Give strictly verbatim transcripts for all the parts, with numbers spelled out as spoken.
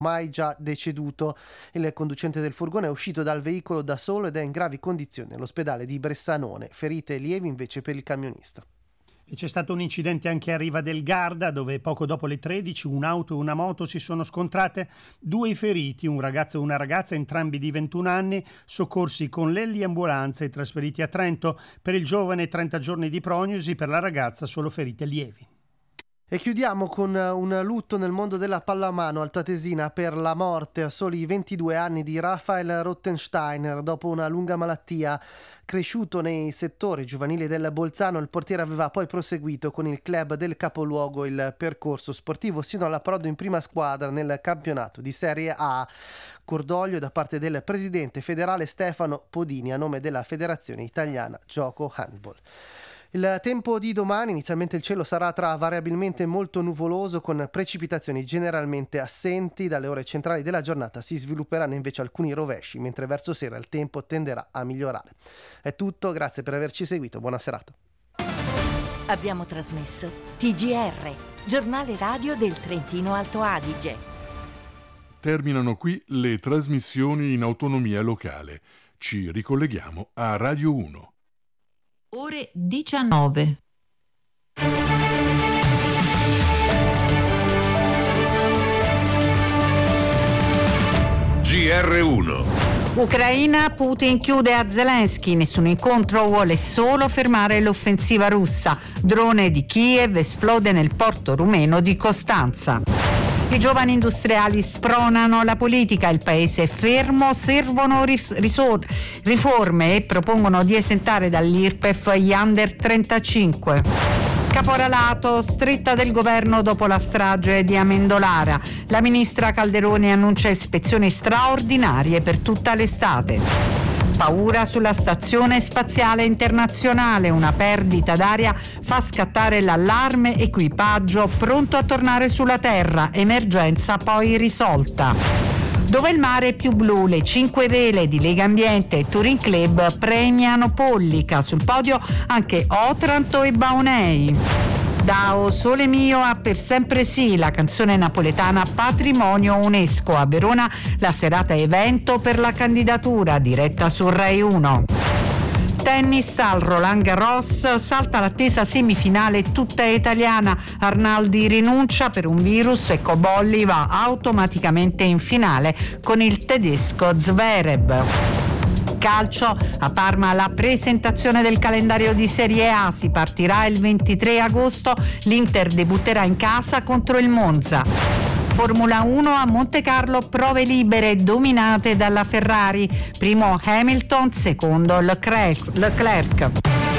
mai già deceduto. Il conducente del furgone è uscito dal veicolo da solo ed è in gravi condizioni all'ospedale di Bressanone, ferite lievi invece per il camionista. E c'è stato un incidente anche a Riva del Garda, dove poco dopo le tredici un'auto e una moto si sono scontrate. Due feriti, un ragazzo e una ragazza, entrambi di ventuno anni, soccorsi con l'eliambulanza e trasferiti a Trento. Per il giovane trenta giorni di prognosi, per la ragazza solo ferite lievi. E chiudiamo con un lutto nel mondo della pallamano altoatesina per la morte a soli ventidue anni di Raphael Rottensteiner dopo una lunga malattia. Cresciuto nei settori giovanili del Bolzano, il portiere aveva poi proseguito con il club del capoluogo il percorso sportivo sino all'approdo in prima squadra nel campionato di Serie A. Cordoglio da parte del presidente federale Stefano Podini a nome della Federazione Italiana Gioco Handball. Il tempo di domani: inizialmente il cielo sarà tra variabilmente molto nuvoloso con precipitazioni generalmente assenti. Dalle ore centrali della giornata si svilupperanno invece alcuni rovesci, mentre verso sera il tempo tenderà a migliorare. È tutto, grazie per averci seguito, buona serata. Abbiamo trasmesso T G R, giornale radio del Trentino Alto Adige. Terminano qui le trasmissioni in autonomia locale. Ci ricolleghiamo a Radio uno. Ore diciannove. G R uno. Ucraina, Putin chiude a Zelensky, nessun incontro, vuole solo fermare l'offensiva russa. Drone di Kiev esplode nel porto rumeno di Costanza. I giovani industriali spronano la politica, il paese è fermo, servono ris- risor- riforme e propongono di esentare dall'I R P E F gli under trentacinque. Caporalato, stretta del governo dopo la strage di Amendolara. La ministra Calderoni annuncia ispezioni straordinarie per tutta l'estate. Paura sulla stazione spaziale internazionale, una perdita d'aria fa scattare l'allarme, equipaggio pronto a tornare sulla Terra, emergenza poi risolta. Dove il mare è più blu, le cinque vele di Lega Ambiente e Touring Club premiano Pollica, sul podio anche Otranto e Baunei. Da O Sole Mio a Per Sempre Sì, la canzone napoletana patrimonio UNESCO. A Verona la serata evento per la candidatura, diretta su Rai uno. Tennis al Roland Garros, salta l'attesa semifinale tutta italiana. Arnaldi rinuncia per un virus e Cobolli va automaticamente in finale con il tedesco Zverev. Calcio, a Parma la presentazione del calendario di Serie A, si partirà il ventitré agosto, l'Inter debutterà in casa contro il Monza. Formula uno a Montecarlo, prove libere dominate dalla Ferrari, primo Hamilton, secondo Leclerc.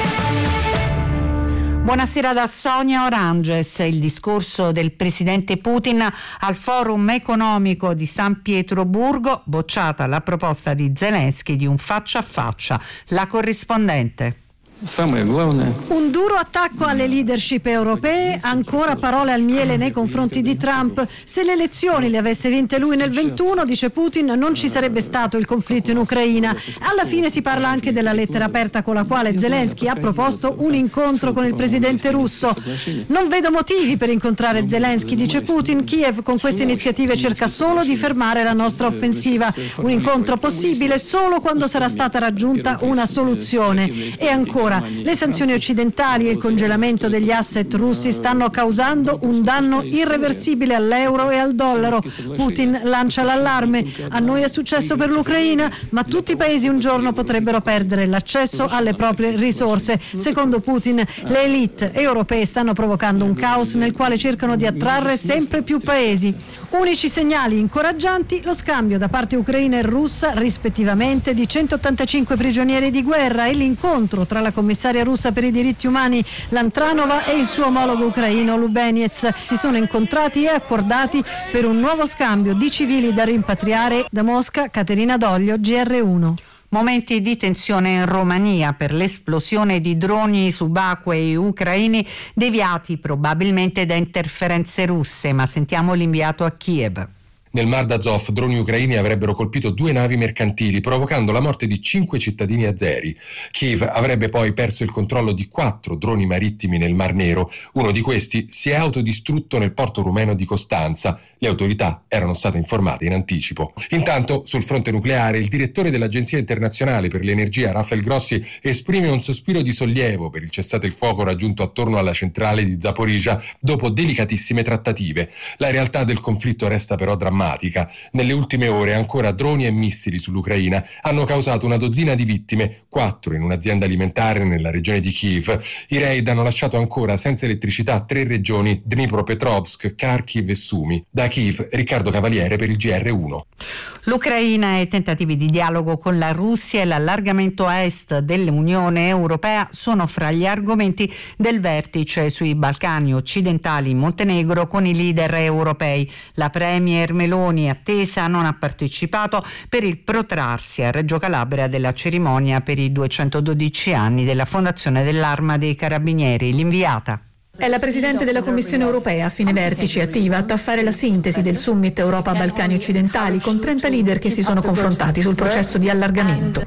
Buonasera da Sonia Oranges. Il discorso del presidente Putin al forum economico di San Pietroburgo, bocciata la proposta di Zelensky di un faccia a faccia. La corrispondente. Un duro attacco alle leadership europee, ancora parole al miele nei confronti di Trump. Se le elezioni le avesse vinte lui nel ventuno, dice Putin, non ci sarebbe stato il conflitto in Ucraina. Alla fine si parla anche della lettera aperta con la quale Zelensky ha proposto un incontro con il presidente russo. Non vedo motivi per incontrare Zelensky, dice Putin. Kiev con queste iniziative cerca solo di fermare la nostra offensiva. Un incontro possibile solo quando sarà stata raggiunta una soluzione. E ancora, le sanzioni occidentali e il congelamento degli asset russi stanno causando un danno irreversibile all'euro e al dollaro. Putin lancia l'allarme. A noi è successo per l'Ucraina, ma tutti i paesi un giorno potrebbero perdere l'accesso alle proprie risorse. Secondo Putin, le elite europee stanno provocando un caos nel quale cercano di attrarre sempre più paesi. Unici segnali incoraggianti: lo scambio da parte ucraina e russa rispettivamente di centottantacinque prigionieri di guerra e l'incontro tra la commissaria russa per i diritti umani Lantranova e il suo omologo ucraino Lubenets. Si sono incontrati e accordati per un nuovo scambio di civili da rimpatriare. Da Mosca, Caterina Doglio, G R uno. Momenti di tensione in Romania per l'esplosione di droni subacquei ucraini deviati probabilmente da interferenze russe, ma sentiamo l'inviato a Kiev. Nel Mar d'Azov droni ucraini avrebbero colpito due navi mercantili, provocando la morte di cinque cittadini azeri. Kiev avrebbe poi perso il controllo di quattro droni marittimi nel Mar Nero. Uno di questi si è autodistrutto nel porto rumeno di Costanza. Le autorità erano state informate in anticipo. Intanto, sul fronte nucleare, il direttore dell'Agenzia internazionale per l'energia, Rafael Grossi, esprime un sospiro di sollievo per il cessate il fuoco raggiunto attorno alla centrale di Zaporizhzhia dopo delicatissime trattative. La realtà del conflitto resta però drammatica. Nelle ultime ore ancora droni e missili sull'Ucraina hanno causato una dozzina di vittime, quattro in un'azienda alimentare nella regione di Kiev. I raid hanno lasciato ancora senza elettricità tre regioni: Dnipropetrovsk, Kharkiv e Sumi. Da Kiev, Riccardo Cavaliere per il G R uno. L'Ucraina e tentativi di dialogo con la Russia e l'allargamento a est dell'Unione Europea sono fra gli argomenti del vertice sui Balcani occidentali in Montenegro con i leader europei. La premier Meloni, attesa, non ha partecipato per il protrarsi a Reggio Calabria della cerimonia per i duecentododici anni della fondazione dell'Arma dei Carabinieri. L'inviata. È la Presidente della Commissione europea a fine vertice attiva a fare la sintesi del Summit Europa-Balcani occidentali con trenta leader che si sono confrontati sul processo di allargamento.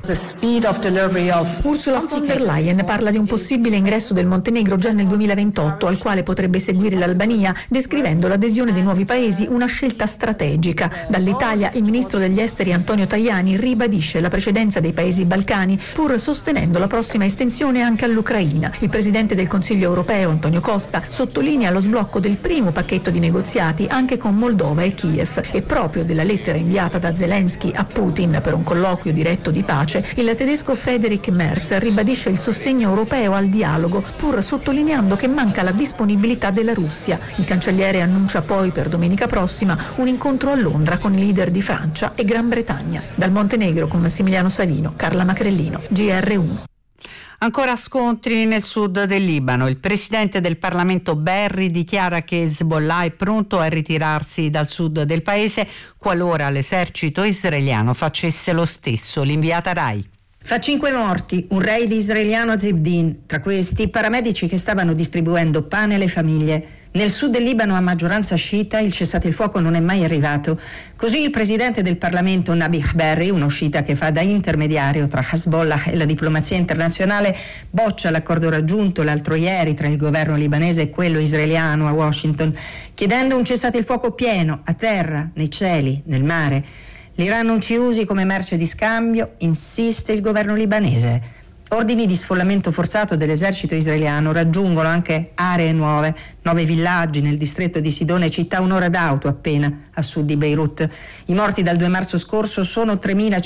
Ursula von der Leyen parla di un possibile ingresso del Montenegro già nel duemilaventotto, al quale potrebbe seguire l'Albania, descrivendo l'adesione dei nuovi paesi una scelta strategica. Dall'Italia il ministro degli esteri Antonio Tajani ribadisce la precedenza dei paesi balcani, pur sostenendo la prossima estensione anche all'Ucraina. Il Presidente del Consiglio europeo Antonio Costa sottolinea lo sblocco del primo pacchetto di negoziati anche con Moldova e Kiev, e proprio della lettera inviata da Zelensky a Putin per un colloquio diretto di pace, il tedesco Friedrich Merz ribadisce il sostegno europeo al dialogo, pur sottolineando che manca la disponibilità della Russia. Il cancelliere annuncia poi per domenica prossima un incontro a Londra con i leader di Francia e Gran Bretagna. Dal Montenegro con Massimiliano Savino, Carla Macrellino, G R uno. Ancora scontri nel sud del Libano. Il presidente del Parlamento Berri dichiara che Hezbollah è pronto a ritirarsi dal sud del paese qualora l'esercito israeliano facesse lo stesso. L'inviata Rai. Fa cinque morti, un raid israeliano a Zibdin, tra questi paramedici che stavano distribuendo pane alle famiglie. Nel sud del Libano, a maggioranza sciita, il cessate il fuoco non è mai arrivato. Così il presidente del Parlamento Nabih Berri, uno sciita che fa da intermediario tra Hezbollah e la diplomazia internazionale, boccia l'accordo raggiunto l'altro ieri tra il governo libanese e quello israeliano a Washington, chiedendo un cessate il fuoco pieno, a terra, nei cieli, nel mare. L'Iran non ci usi come merce di scambio, insiste il governo libanese. Ordini di sfollamento forzato dell'esercito israeliano raggiungono anche aree nuove, nove villaggi nel distretto di Sidone, città un'ora d'auto appena a sud di Beirut. I morti dal due marzo scorso sono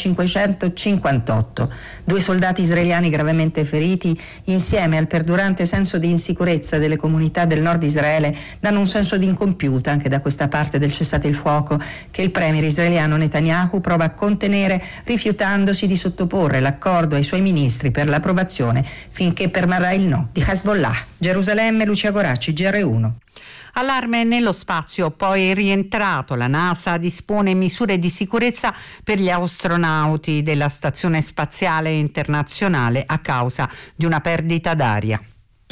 tremilacinquecentocinquantotto. Due soldati israeliani gravemente feriti, insieme al perdurante senso di insicurezza delle comunità del nord Israele, danno un senso di incompiuta anche da questa parte del cessate il fuoco che il premier israeliano Netanyahu prova a contenere, rifiutandosi di sottoporre l'accordo ai suoi ministri per l'approvazione finché permarrà il no di Hezbollah. Gerusalemme, Lucia Goracci, G R uno. Allarme nello spazio, poi è rientrato. La NASA dispone misure di sicurezza per gli astronauti della Stazione Spaziale Internazionale a causa di una perdita d'aria.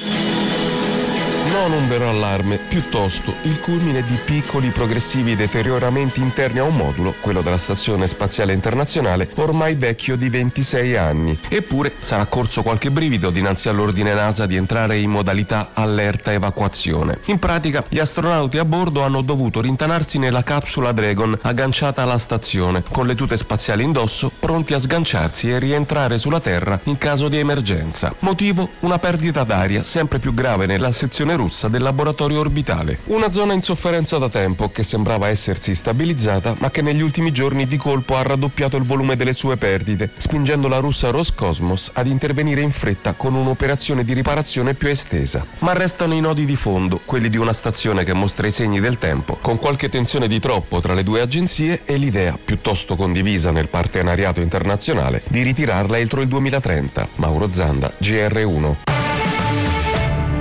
Non un vero allarme, piuttosto il culmine di piccoli progressivi deterioramenti interni a un modulo, quello della Stazione Spaziale Internazionale, ormai vecchio di ventisei anni. Eppure sarà corso qualche brivido dinanzi all'ordine NASA di entrare in modalità allerta evacuazione. In pratica, gli astronauti a bordo hanno dovuto rintanarsi nella capsula Dragon agganciata alla stazione, con le tute spaziali indosso, pronti a sganciarsi e rientrare sulla Terra in caso di emergenza. Motivo? Una perdita d'aria sempre più grave nella sezione russa del laboratorio orbitale. Una zona in sofferenza da tempo che sembrava essersi stabilizzata, ma che negli ultimi giorni di colpo ha raddoppiato il volume delle sue perdite, spingendo la russa Roscosmos ad intervenire in fretta con un'operazione di riparazione più estesa. Ma restano i nodi di fondo, quelli di una stazione che mostra i segni del tempo, con qualche tensione di troppo tra le due agenzie e l'idea, piuttosto condivisa nel partenariato internazionale, di ritirarla entro il duemilatrenta. Mauro Zanda, G R uno.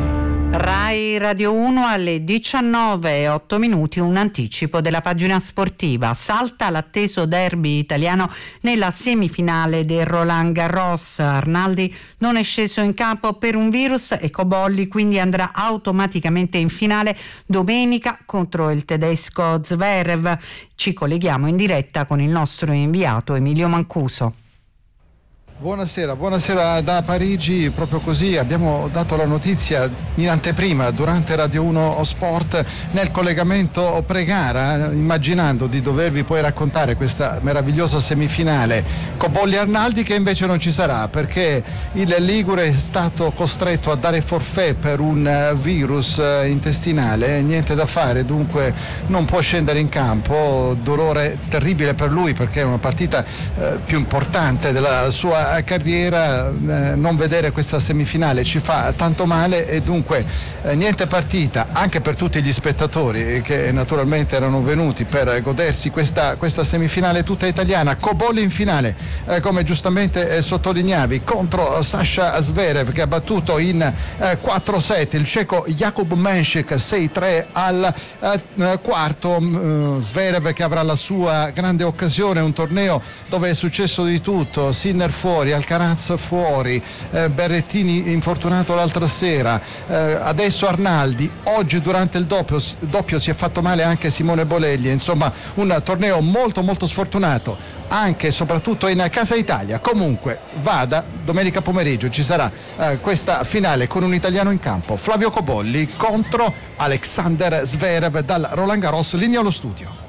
Rai Radio uno alle diciannove e otto minuti, un anticipo della pagina sportiva. Salta l'atteso derby italiano nella semifinale del Roland Garros. Arnaldi non è sceso in campo per un virus e Cobolli quindi andrà automaticamente in finale domenica contro il tedesco Zverev. Ci colleghiamo in diretta con il nostro inviato Emilio Mancuso. Buonasera, buonasera da Parigi. Proprio così abbiamo dato la notizia in anteprima durante Radio uno Sport nel collegamento pre-gara, immaginando di dovervi poi raccontare questa meravigliosa semifinale Cobolli-Arnaldi, che invece non ci sarà perché il ligure è stato costretto a dare forfait per un virus intestinale, niente da fare, dunque non può scendere in campo. Dolore terribile per lui perché è una partita eh, più importante della sua carriera, eh, non vedere questa semifinale ci fa tanto male e dunque eh, niente partita anche per tutti gli spettatori che naturalmente erano venuti per godersi questa, questa semifinale tutta italiana. Cobolli in finale, eh, come giustamente eh, sottolineavi, contro Sasha Zverev, che ha battuto in eh, quattro set il ceco Jakub Mensik sei tre al eh, quarto. eh, Zverev che avrà la sua grande occasione, un torneo dove è successo di tutto, Sinner fuori, Alcaraz fuori, eh, Berrettini infortunato l'altra sera, eh, adesso Arnaldi, oggi durante il doppio, doppio si è fatto male anche Simone Bolelli, insomma un torneo molto molto sfortunato anche e soprattutto in Casa Italia. Comunque vada, domenica pomeriggio ci sarà eh, questa finale con un italiano in campo, Flavio Cobolli contro Alexander Zverev dal Roland Garros. Linea allo studio.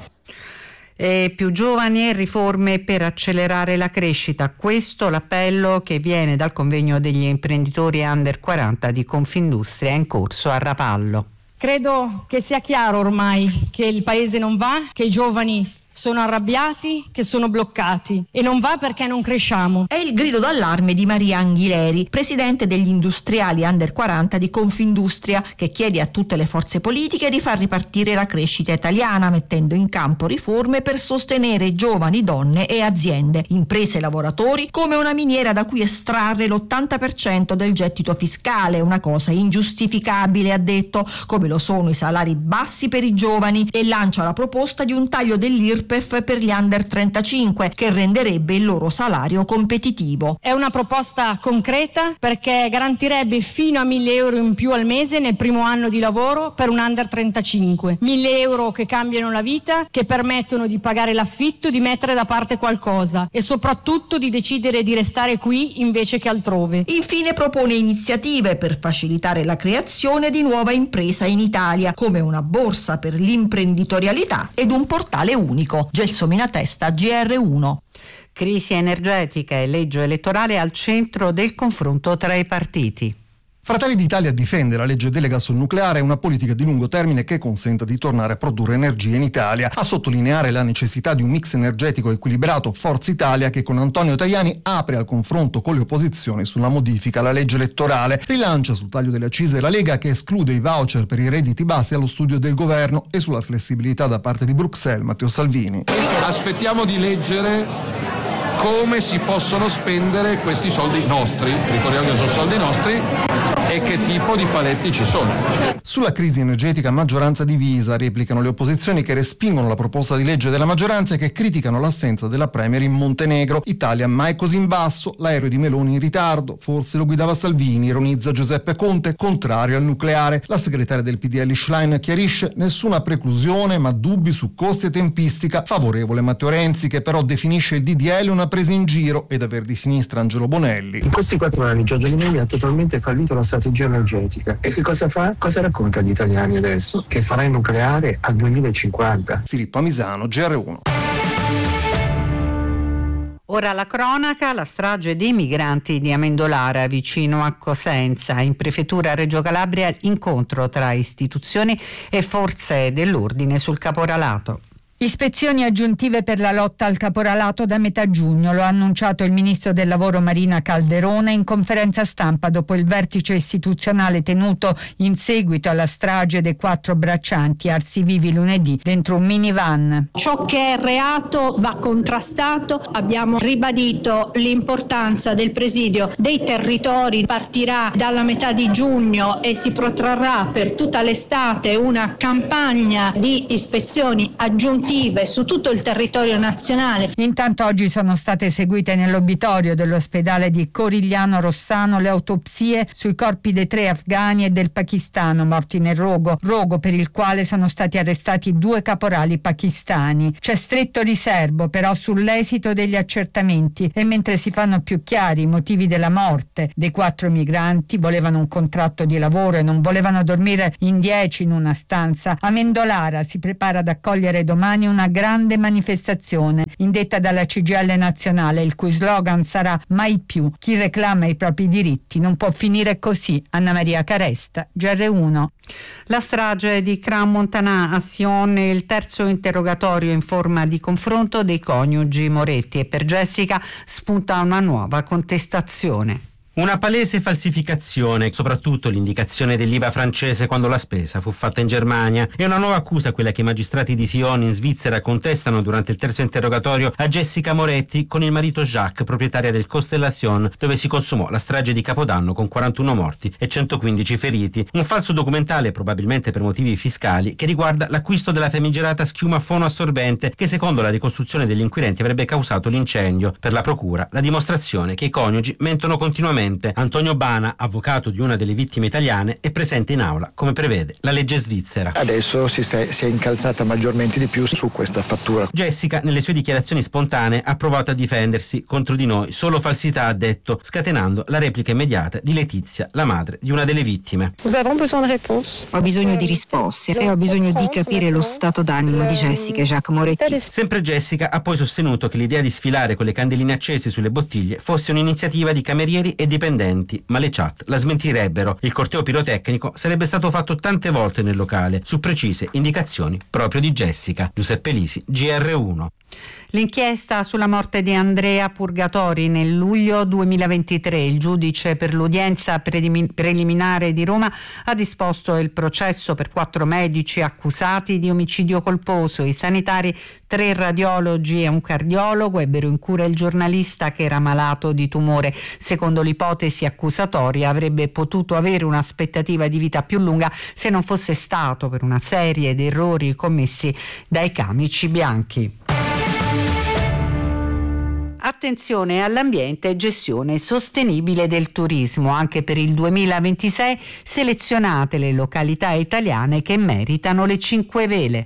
E più giovani e riforme per accelerare la crescita. Questo l'appello che viene dal convegno degli imprenditori under quaranta di Confindustria in corso a Rapallo. Credo che sia chiaro ormai che il paese non va, che i giovani sono arrabbiati, che sono bloccati e non va perché non cresciamo. È il grido d'allarme di Maria Anghileri, presidente degli industriali under quaranta di Confindustria, che chiede a tutte le forze politiche di far ripartire la crescita italiana mettendo in campo riforme per sostenere giovani, donne e aziende, imprese e lavoratori come una miniera da cui estrarre l'ottanta per cento del gettito fiscale, una cosa ingiustificabile, ha detto, come lo sono i salari bassi per i giovani, e lancia la proposta di un taglio dell'I R P E F per gli under trentacinque che renderebbe il loro salario competitivo. È una proposta concreta perché garantirebbe fino a mille euro in più al mese nel primo anno di lavoro per un under trentacinque. mille euro che cambiano la vita, che permettono di pagare l'affitto, di mettere da parte qualcosa e soprattutto di decidere di restare qui invece che altrove. Infine propone iniziative per facilitare la creazione di nuova impresa in Italia, come una borsa per l'imprenditorialità ed un portale unico. Gelsomina Testa, G R uno. Crisi energetica e legge elettorale al centro del confronto tra i partiti. Fratelli d'Italia difende la legge delega sul nucleare e una politica di lungo termine che consenta di tornare a produrre energia in Italia. A sottolineare la necessità di un mix energetico equilibrato Forza Italia, che con Antonio Tajani apre al confronto con le opposizioni sulla modifica alla legge elettorale. Rilancia sul taglio delle accise la Lega, che esclude i voucher per i redditi bassi allo studio del governo, e sulla flessibilità da parte di Bruxelles Matteo Salvini. Aspettiamo di leggere come si possono spendere questi soldi nostri, ricordiamo che sono soldi nostri, e che tipo di paletti ci sono. Sulla crisi energetica maggioranza divisa, replicano le opposizioni che respingono la proposta di legge della maggioranza e che criticano l'assenza della premier in Montenegro. Italia mai così in basso, l'aereo di Meloni in ritardo, forse lo guidava Salvini, ironizza Giuseppe Conte, contrario al nucleare. La segretaria del P D L Schlein chiarisce nessuna preclusione ma dubbi su costi e tempistica, favorevole Matteo Renzi, che però definisce il D D L una presa in giro, ed aver di sinistra Angelo Bonelli. In questi quattro anni Giorgia Meloni ha totalmente fallito la strategia energetica. E che cosa fa? Cosa racconta agli italiani adesso? Che farà il nucleare al duemilacinquanta. Filippo Misano, G R uno. Ora la cronaca, la strage dei migranti di Amendolara vicino a Cosenza. In prefettura Reggio Calabria incontro tra istituzioni e forze dell'ordine sul caporalato. Ispezioni aggiuntive per la lotta al caporalato da metà giugno, lo ha annunciato il ministro del lavoro Marina Calderone in conferenza stampa dopo il vertice istituzionale tenuto in seguito alla strage dei quattro braccianti arsi vivi lunedì dentro un minivan. Ciò che è reato va contrastato, abbiamo ribadito l'importanza del presidio dei territori, partirà dalla metà di giugno e si protrarrà per tutta l'estate una campagna di ispezioni aggiuntive su tutto il territorio nazionale. Intanto oggi sono state eseguite nell'obitorio dell'ospedale di Corigliano Rossano le autopsie sui corpi dei tre afghani e del pakistano morti nel rogo, rogo per il quale sono stati arrestati due caporali pakistani. C'è stretto riservo però sull'esito degli accertamenti e mentre si fanno più chiari i motivi della morte dei quattro migranti, volevano un contratto di lavoro e non volevano dormire in dieci in una stanza, Amendolara si prepara ad accogliere domani una grande manifestazione indetta dalla C G I L nazionale, il cui slogan sarà mai più, chi reclama i propri diritti non può finire così. Anna Maria Caresta, G R uno. La strage di Crans-Montana a Sion è il terzo interrogatorio in forma di confronto dei coniugi Moretti e per Jessica spunta una nuova contestazione. Una palese falsificazione, soprattutto l'indicazione dell'I V A francese quando la spesa fu fatta in Germania. È una nuova accusa quella che i magistrati di Sion in Svizzera contestano durante il terzo interrogatorio a Jessica Moretti con il marito Jacques, proprietaria del Constellation, dove si consumò la strage di Capodanno con quarantuno morti e centoquindici feriti. Un falso documentale, probabilmente per motivi fiscali, che riguarda l'acquisto della famigerata schiuma fonoassorbente che secondo la ricostruzione degli inquirenti avrebbe causato l'incendio. Per la procura, la dimostrazione che i coniugi mentono continuamente. Antonio Bana, avvocato di una delle vittime italiane, è presente in aula come prevede la legge svizzera. Adesso si, sta, si è incalzata maggiormente di più su questa fattura. Jessica nelle sue dichiarazioni spontanee ha provato a difendersi contro di noi, solo falsità ha detto, scatenando la replica immediata di Letizia, la madre di una delle vittime. Ho bisogno di risposte e ho bisogno di capire lo stato d'animo di Jessica e Jacques Moretti. Sempre Jessica ha poi sostenuto che l'idea di sfilare con le candeline accese sulle bottiglie fosse un'iniziativa di camerieri e dipendenti, ma le chat la smentirebbero. Il corteo pirotecnico sarebbe stato fatto tante volte nel locale, su precise indicazioni proprio di Jessica. Giuseppe Lisi, G R uno. L'inchiesta sulla morte di Andrea Purgatori nel luglio duemilaventitré. Il giudice per l'udienza preliminare di Roma ha disposto il processo per quattro medici accusati di omicidio colposo. I sanitari, tre radiologi e un cardiologo ebbero in cura il giornalista che era malato di tumore. Secondo l'ipotesi accusatoria avrebbe potuto avere un'aspettativa di vita più lunga se non fosse stato per una serie di errori commessi dai camici bianchi. Attenzione all'ambiente e gestione sostenibile del turismo. Anche per il duemilaventisei selezionate le località italiane che meritano le cinque vele.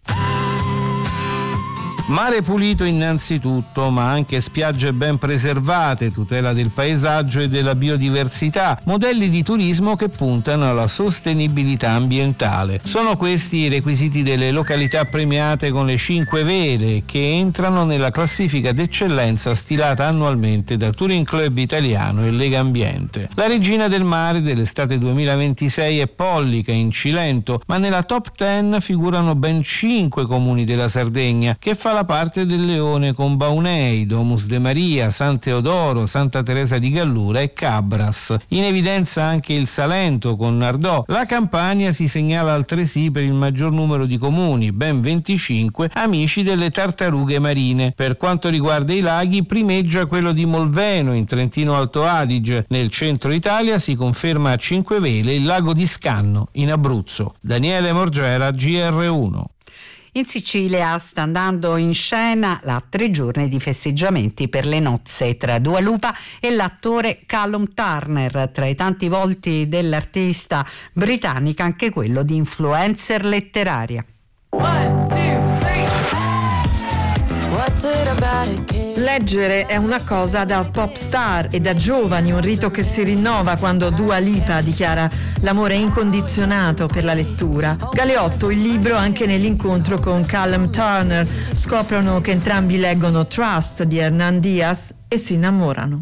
Mare pulito innanzitutto, ma anche spiagge ben preservate, tutela del paesaggio e della biodiversità, modelli di turismo che puntano alla sostenibilità ambientale. Sono questi i requisiti delle località premiate con le cinque vele, che entrano nella classifica d'eccellenza stilata annualmente da Touring Club Italiano e Lega Ambiente. La regina del mare dell'estate duemilaventisei è Pollica, in Cilento, ma nella top dieci figurano ben cinque comuni della Sardegna, che fa la parte del Leone con Baunei, Domus de Maria, San Teodoro, Santa Teresa di Gallura e Cabras. In evidenza anche il Salento con Nardò. La Campania si segnala altresì per il maggior numero di comuni, ben venticinque, amici delle tartarughe marine. Per quanto riguarda i laghi, primeggia quello di Molveno in Trentino Alto Adige. Nel centro Italia si conferma a cinque vele il lago di Scanno in Abruzzo. Daniele Morgera, G R uno. In Sicilia sta andando in scena la tre giorni di festeggiamenti per le nozze tra Dua Lipa e l'attore Callum Turner. Tra i tanti volti dell'artista britannica anche quello di influencer letteraria. One, two, three. What's it about it, kid? Leggere è una cosa da pop star e da giovani, un rito che si rinnova quando Dua Lipa dichiara l'amore incondizionato per la lettura. Galeotto il libro anche nell'incontro con Callum Turner. Scoprono che entrambi leggono Trust di Hernan Diaz e si innamorano.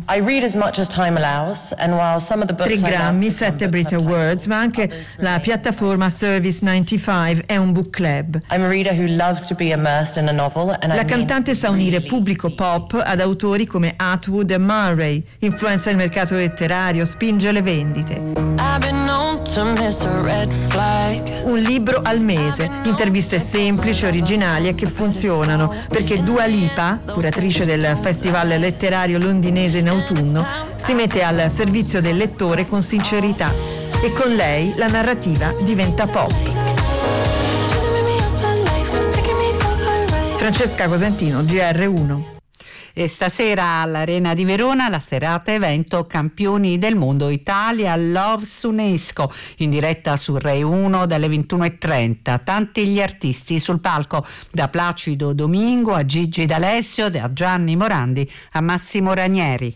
Tre Grammy, sette Brit Awards, ma anche la piattaforma Service novantacinque è un book club. La cantante sa unire pubblico pop ad autori come Atwood e Murray, influenza il mercato letterario, spinge le vendite. Un libro al mese, interviste semplici, originali e che funzionano, perché Dua Lipa, curatrice del Festival letterario londinese in autunno, si mette al servizio del lettore con sincerità e con lei la narrativa diventa pop. Francesca Cosentino, G R uno. E stasera all'Arena di Verona la serata evento Campioni del Mondo Italia Loves UNESCO, in diretta su Rai uno dalle ventuno e trenta. Tanti gli artisti sul palco, da Placido Domingo a Gigi D'Alessio, da Gianni Morandi a Massimo Ranieri.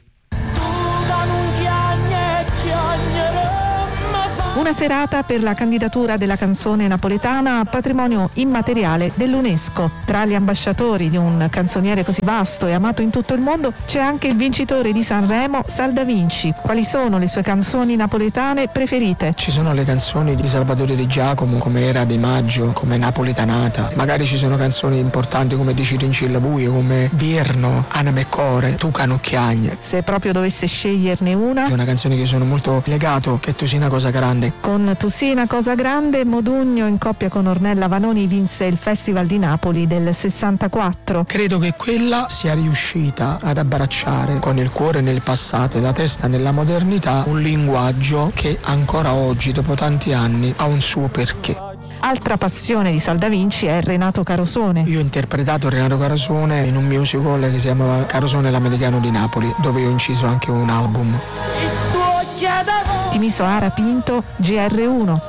Una serata per la candidatura della canzone napoletana a patrimonio immateriale dell'UNESCO. Tra gli ambasciatori di un canzoniere così vasto e amato in tutto il mondo c'è anche il vincitore di Sanremo, Sal Da Vinci. Quali sono le sue canzoni napoletane preferite? Ci sono le canzoni di Salvatore De Giacomo, come Era di Maggio, come Napoletanata. Magari ci sono canzoni importanti come Di Cirincilla Buio, come Virno, Anna Meccore, Tu Canocchiagne. Se proprio dovesse sceglierne una? C'è una canzone che sono molto legato, che Tu sei una cosa grande. Con Tu sei una cosa grande, Modugno in coppia con Ornella Vanoni vinse il Festival di Napoli del sessantaquattro. Credo che quella sia riuscita ad abbracciare con il cuore nel passato e la testa nella modernità un linguaggio che ancora oggi, dopo tanti anni, ha un suo perché. Altra passione di Sal Da Vinci è Renato Carosone. Io ho interpretato Renato Carosone in un musical che si chiamava Carosone l'americano di Napoli, dove ho inciso anche un album. Timisoara Pinto, G R uno.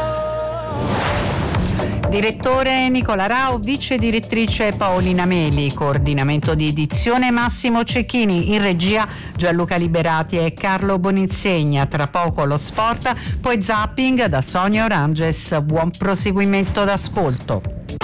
Direttore Nicola Rao, vice direttrice Paolina Meli, coordinamento di edizione Massimo Cecchini, in regia Gianluca Liberati e Carlo Boninsegna. Tra poco lo sport, poi zapping da Sonia Oranges. Buon proseguimento d'ascolto.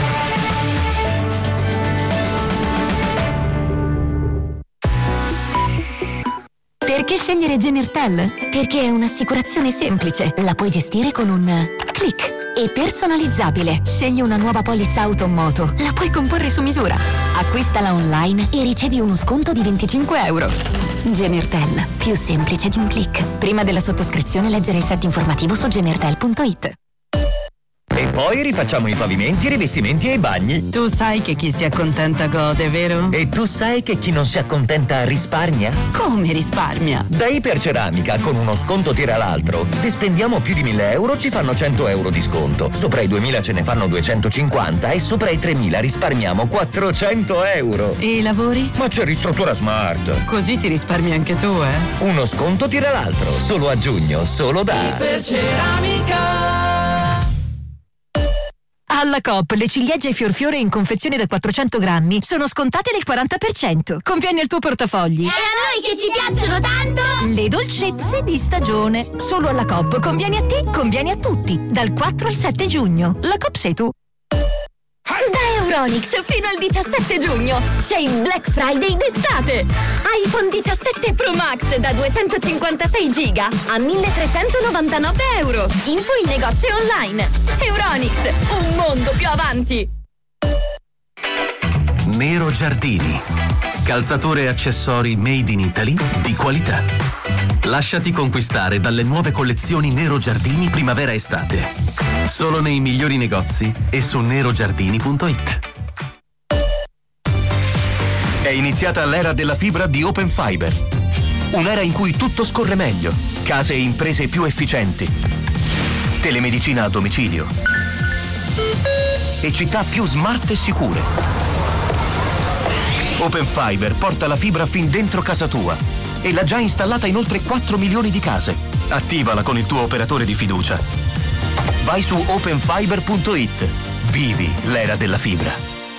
Perché scegliere Genertel? Perché è un'assicurazione semplice, la puoi gestire con un click. E personalizzabile. Scegli una nuova polizza auto o moto, la puoi comporre su misura. Acquistala online e ricevi uno sconto di venticinque euro. Genertel, più semplice di un click. Prima della sottoscrizione leggere il set informativo su genertel punto it. E poi rifacciamo i pavimenti, i rivestimenti e i bagni. Tu sai che chi si accontenta gode, vero? E tu sai che chi non si accontenta risparmia? Come risparmia? Da Iperceramica, con uno sconto tira l'altro. Se spendiamo più di mille euro ci fanno cento euro di sconto. Sopra i duemila ce ne fanno duecentocinquanta e sopra i tremila risparmiamo quattrocento euro. E i lavori? Ma c'è Ristruttura Smart. Così ti risparmi anche tu, eh? Uno sconto tira l'altro. Solo a giugno, solo da Iperceramica. Alla Coop le ciliegie Fiorfiore in confezione da quattrocento grammi sono scontate del quaranta per cento. Conviene al tuo portafogli. E a noi che ci piacciono tanto! Le dolcezze di stagione. Solo alla Coop. Conviene a te, conviene a tutti. Dal quattro al sette giugno. La Coop sei tu. Da Euronics fino al diciassette giugno c'è il Black Friday d'estate. iPhone diciassette Pro Max da duecentocinquantasei giga a milletrecentonovantanove euro. Info in negozio online. Euronics, un mondo più avanti. Nero Giardini, calzature e accessori made in Italy di qualità. Lasciati conquistare dalle nuove collezioni Nero Giardini primavera-estate. Solo nei migliori negozi e su nerogiardini punto it. È iniziata l'era della fibra di Open Fiber. Un'era in cui tutto scorre meglio, case e imprese più efficienti, telemedicina a domicilio e città più smart e sicure. Open Fiber porta la fibra fin dentro casa tua e l'ha già installata in oltre quattro milioni di case. Attivala con il tuo operatore di fiducia. Vai su open fiber punto it. Vivi l'era della fibra.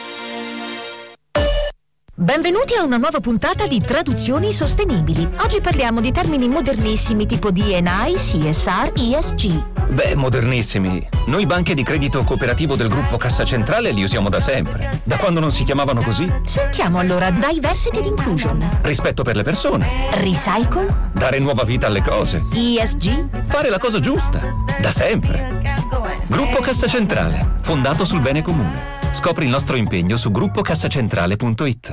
Benvenuti a una nuova puntata di Traduzioni Sostenibili. Oggi parliamo di termini modernissimi tipo D and I, C S R, E S G. Beh, modernissimi. Noi banche di credito cooperativo del gruppo Cassa Centrale li usiamo da sempre. Da quando non si chiamavano così? Sentiamo allora Diversity ed Inclusion. Rispetto per le persone. Recycle. Dare nuova vita alle cose. E S G. Fare la cosa giusta. Da sempre. Gruppo Cassa Centrale, fondato sul bene comune. Scopri il nostro impegno su gruppo cassacentrale punto it.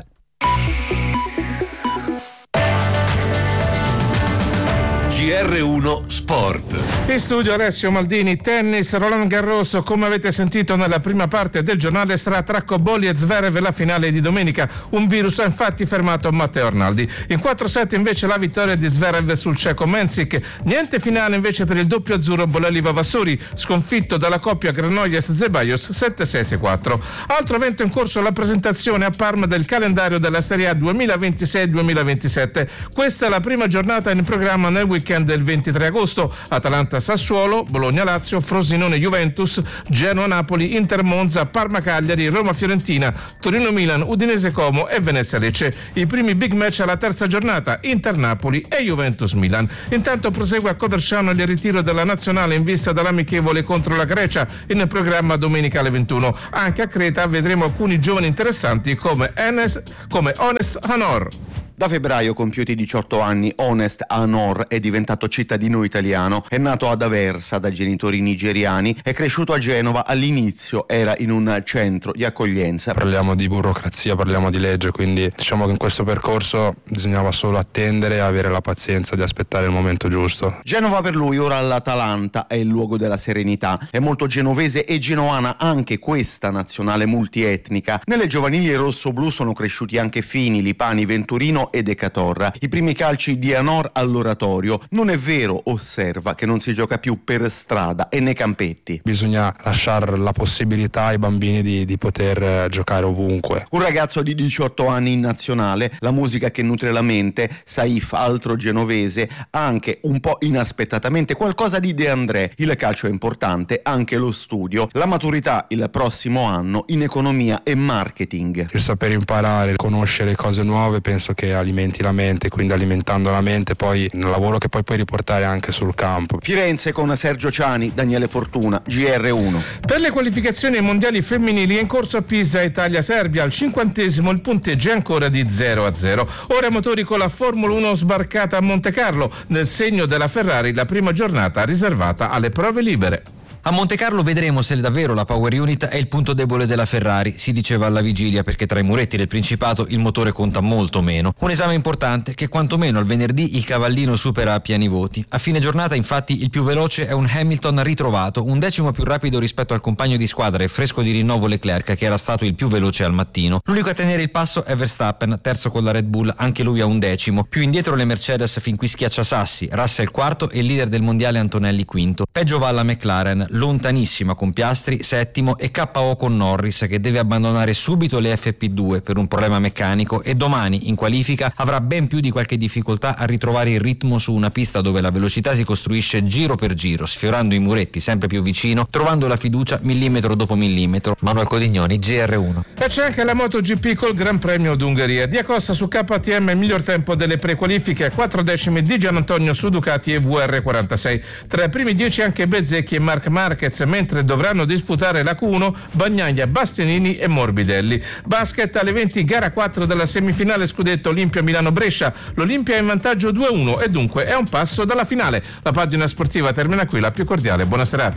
G R uno Sport. In studio Alessio Maldini. Tennis, Roland Garros, come avete sentito nella prima parte del giornale, sarà tra Cobolli e Zverev la finale di domenica. Un virus ha infatti fermato Matteo Arnaldi. In quattro set invece la vittoria di Zverev sul ceco Mensik. Niente finale invece per il doppio azzurro Bolelli Vavassori, sconfitto dalla coppia Granollers-Zeballos sette sei sei quattro. Altro evento in corso, la presentazione a Parma del calendario della Serie A duemilaventisei duemilaventisette. Questa è la prima giornata in programma nel weekend del ventitré agosto. Atalanta-Sassuolo, Bologna-Lazio, Frosinone-Juventus, Genoa-Napoli, Inter-Monza, Parma-Cagliari, Roma-Fiorentina, Torino-Milan, Udinese-Como e Venezia-Lecce. I primi big match alla terza giornata, Inter-Napoli e Juventus-Milan. Intanto prosegue a Coverciano il ritiro della nazionale in vista dell'amichevole contro la Grecia, in programma domenica alle ventuno. Anche a Creta vedremo alcuni giovani interessanti come Enes, come Honest Hanor. Da febbraio, compiuti diciotto anni, Honest Hanor è diventato cittadino italiano. È nato ad Aversa da genitori nigeriani, è cresciuto a Genova. All'inizio era in un centro di accoglienza. Parliamo di burocrazia, parliamo di legge, quindi diciamo che in questo percorso bisognava solo attendere e avere la pazienza di aspettare il momento giusto. Genova per lui, ora l'Atalanta è il luogo della serenità. È molto genovese e genoana anche questa nazionale multietnica. Nelle giovanili rossoblu sono cresciuti anche Fini, Lipani, Venturino e De Catorra. I primi calci di Hanor all'oratorio. Non è vero, osserva, che non si gioca più per strada e nei campetti. Bisogna lasciare la possibilità ai bambini di, di poter giocare ovunque. Un ragazzo di diciotto anni in nazionale, la musica che nutre la mente. Saif, altro genovese, anche un po' inaspettatamente qualcosa di De André. Il calcio è importante, anche lo studio. La maturità il prossimo anno in economia e marketing. Il saper imparare, conoscere cose nuove, penso che alimenti la mente, quindi alimentando la mente poi un lavoro che poi puoi riportare anche sul campo. Firenze con Sergio Ciani, Daniele Fortuna, G R uno. Per le qualificazioni ai mondiali femminili è in corso a Pisa Italia-Serbia. Al cinquantesimo il punteggio è ancora di zero a zero. Ora motori con la Formula uno sbarcata a Montecarlo, nel segno della Ferrari la prima giornata riservata alle prove libere. A Montecarlo vedremo se davvero la Power Unit è il punto debole della Ferrari, si diceva alla vigilia, perché tra i muretti del Principato il motore conta molto meno. Un esame importante che quantomeno al venerdì il cavallino supera a pieni voti. A fine giornata infatti il più veloce è un Hamilton ritrovato, un decimo più rapido rispetto al compagno di squadra e fresco di rinnovo Leclerc, che era stato il più veloce al mattino. L'unico a tenere il passo è Verstappen, terzo con la Red Bull, anche lui a un decimo. Più indietro le Mercedes fin qui schiacciasassi, Russell quarto e il leader del mondiale Antonelli quinto. Peggio va la McLaren, lontanissima con Piastri settimo e K O con Norris, che deve abbandonare subito le F P due per un problema meccanico e domani in qualifica avrà ben più di qualche difficoltà a ritrovare il ritmo su una pista dove la velocità si costruisce giro per giro, sfiorando i muretti sempre più vicino, trovando la fiducia millimetro dopo millimetro. Manuel Codignoni, G R uno. E c'è anche la MotoGP col Gran Premio d'Ungheria. Di Acosta su K T M il miglior tempo delle prequalifiche, quattro decimi di Gian Antonio su Ducati e V R quarantasei. Tra i primi dieci anche Bezzecchi e Marc Marquez, mentre dovranno disputare la Q uno Bagnaia, Bastianini e Morbidelli. Basket alle venti, gara quattro della semifinale scudetto Olimpia Milano-Brescia. L'Olimpia è in vantaggio due a uno e dunque è un passo dalla finale. La pagina sportiva termina qui, la più cordiale buona serata.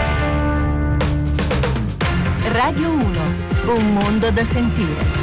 Radio uno, un mondo da sentire.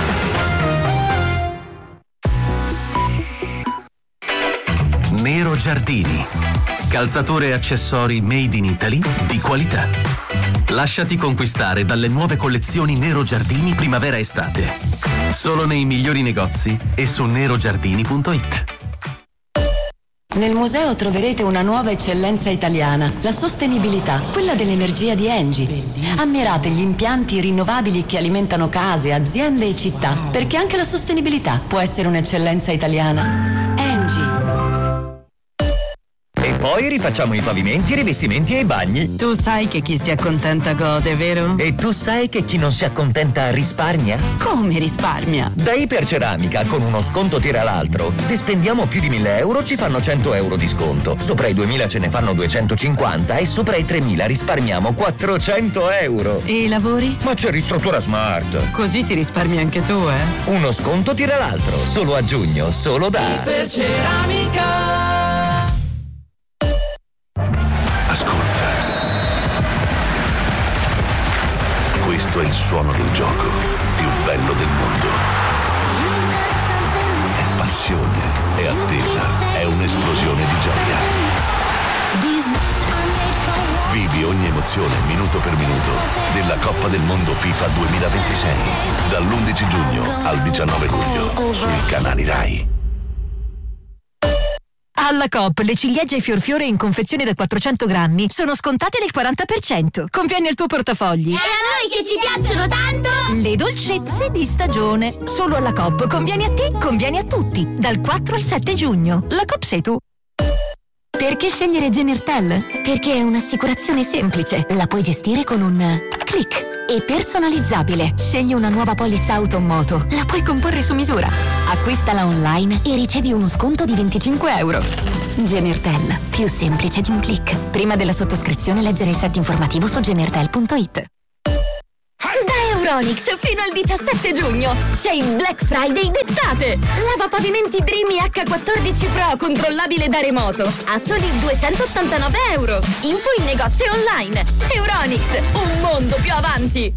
Nero Giardini, calzature e accessori made in Italy di qualità. Lasciati conquistare dalle nuove collezioni Nero Giardini primavera-estate. Solo nei migliori negozi e su nero giardini punto it. Nel museo troverete una nuova eccellenza italiana, la sostenibilità, quella dell'energia di Engie. Ammirate gli impianti rinnovabili che alimentano case, aziende e città, perché anche la sostenibilità può essere un'eccellenza italiana. Engie. Poi rifacciamo i pavimenti, i rivestimenti e i bagni. Tu sai che chi si accontenta gode, vero? E tu sai che chi non si accontenta risparmia? Come risparmia? Da Iperceramica, con uno sconto tira l'altro. Se spendiamo più di mille euro ci fanno cento euro di sconto. Sopra i duemila ce ne fanno duecentocinquanta e sopra i tremila risparmiamo quattrocento euro. E i lavori? Ma c'è Ristruttura Smart. Così ti risparmi anche tu, eh? Uno sconto tira l'altro. Solo a giugno, solo da Iperceramica. Ascolta. Questo è il suono del gioco più bello del mondo. È passione, è attesa, è un'esplosione di gioia. Vivi ogni emozione minuto per minuto della Coppa del Mondo FIFA duemilaventisei dall'undici giugno al diciannove luglio sui canali Rai. Alla Coop le ciliegie e fiorfiore in confezione da quattrocento grammi sono scontate del quaranta per cento. Conviene al tuo portafogli. E a noi che ci piacciono tanto! Le dolcezze di stagione. Solo alla Coop. Conviene a te, conviene a tutti. Dal quattro al sette giugno. La Coop sei tu. Perché scegliere Genertel? Perché è un'assicurazione semplice. La puoi gestire con un click. E personalizzabile. Scegli una nuova polizza auto o moto. La puoi comporre su misura. Acquistala online e ricevi uno sconto di venticinque euro. Genertel. Più semplice di un click. Prima della sottoscrizione leggere il set informativo su genertel punto it. Da Euronix fino al diciassette giugno c'è il Black Friday d'estate. Lavapavimenti Dreamy acca quattordici Pro controllabile da remoto a soli duecentottantanove euro. Info in negozio online. Euronix, un mondo più avanti.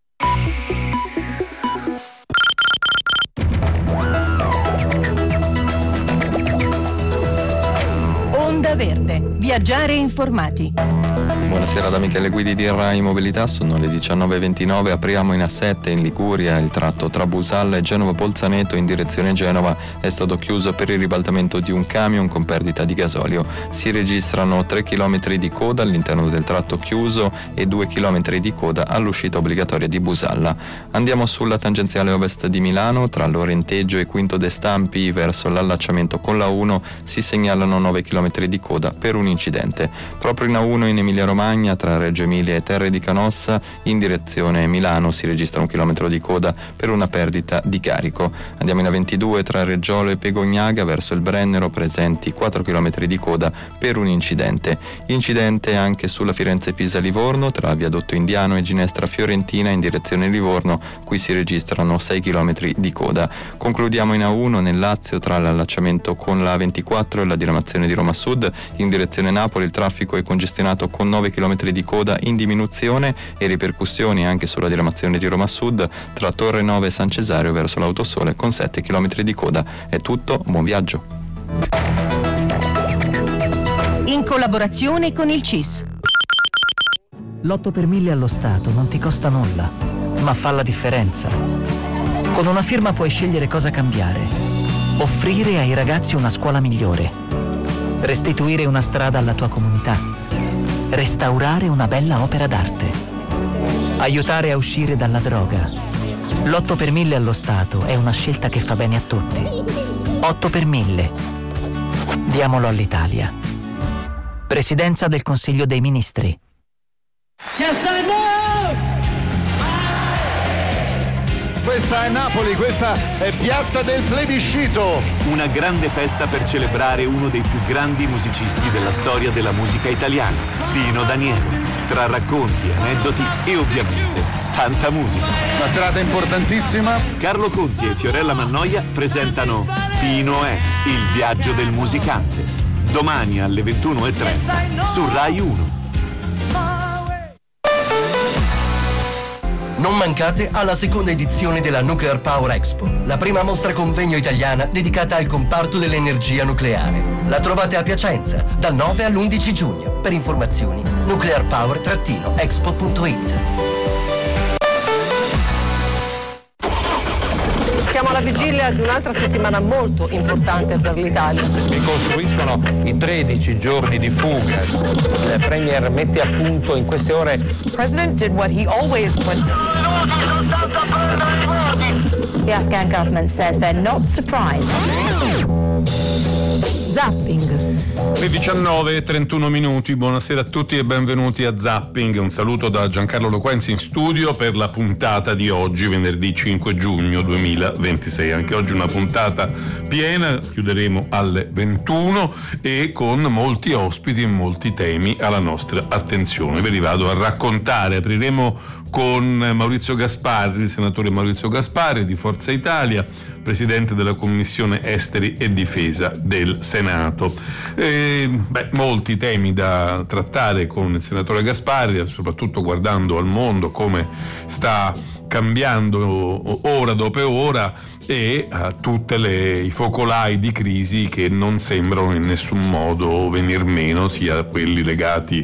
Onda Verde. Viaggiare informati. Buonasera da Michele Guidi di Rai Mobilità, sono le diciannove e ventinove, apriamo in A sette in Liguria, il tratto tra Busalla e Genova Bolzaneto in direzione Genova è stato chiuso per il ribaltamento di un camion con perdita di gasolio. Si registrano tre chilometri di coda all'interno del tratto chiuso e due chilometri di coda all'uscita obbligatoria di Busalla. Andiamo sulla tangenziale ovest di Milano, tra Lorenteggio e Quinto de Stampi verso l'allacciamento con la uno si segnalano nove chilometri di coda per un incidente. Proprio in A uno in Emilia Romagna tra Reggio Emilia e Terre di Canossa in direzione Milano si registra un chilometro di coda per una perdita di carico. Andiamo in A ventidue tra Reggiolo e Pegognaga verso il Brennero, presenti quattro chilometri di coda per un incidente. Incidente anche sulla Firenze-Pisa-Livorno tra Viadotto Indiano e Ginestra Fiorentina in direzione Livorno, qui si registrano sei chilometri di coda. Concludiamo in A uno nel Lazio tra l'allacciamento con la A ventiquattro e la diramazione di Roma Sud in direzione Napoli, il traffico è congestionato con nove chilometri di coda in diminuzione e ripercussioni anche sulla diramazione di Roma Sud tra Torre Nove e San Cesario verso l'Autosole con sette chilometri di coda. È tutto, buon viaggio. In collaborazione con il C I S. L'otto per mille allo Stato non ti costa nulla, ma fa la differenza. Con una firma puoi scegliere cosa cambiare. Offrire ai ragazzi una scuola migliore. Restituire una strada alla tua comunità. Restaurare una bella opera d'arte. Aiutare a uscire dalla droga. L'otto per mille allo Stato è una scelta che fa bene a tutti. otto per mille. Diamolo all'Italia. Presidenza del Consiglio dei Ministri. Yes, I know! Questa è Napoli, questa è Piazza del Plebiscito. Una grande festa per celebrare uno dei più grandi musicisti della storia della musica italiana, Pino Daniele. Tra racconti, aneddoti e ovviamente tanta musica. Una serata importantissima. Carlo Conti e Fiorella Mannoia presentano Pino è il viaggio del musicante. Domani alle ventuno e trenta su Rai uno. Non mancate alla seconda edizione della Nuclear Power Expo, la prima mostra convegno italiana dedicata al comparto dell'energia nucleare. La trovate a Piacenza dal nove all'undici giugno. Per informazioni nuclear power expo punto it. Siamo alla vigilia di un'altra settimana molto importante per l'Italia. Ricostruiscono i tredici giorni di fuga. Il Premier mette a punto in queste ore. The President did what he always would. The Afghan government says they're not surprised. Zapping. Le diciannove e trentuno minuti, buonasera a tutti e benvenuti a Zapping. Un saluto da Giancarlo Loquenzi in studio per la puntata di oggi, venerdì cinque giugno duemilaventisei. Anche oggi una puntata piena, chiuderemo alle ventuno e con molti ospiti e molti temi alla nostra attenzione. Ve li vado a raccontare. Apriremo con Maurizio Gasparri, il senatore Maurizio Gasparri di Forza Italia, presidente della Commissione Esteri e Difesa del Senato. E, beh, molti temi da trattare con il senatore Gasparri, soprattutto guardando al mondo come sta cambiando ora dopo ora e a tutte le i focolai di crisi che non sembrano in nessun modo venir meno, sia quelli legati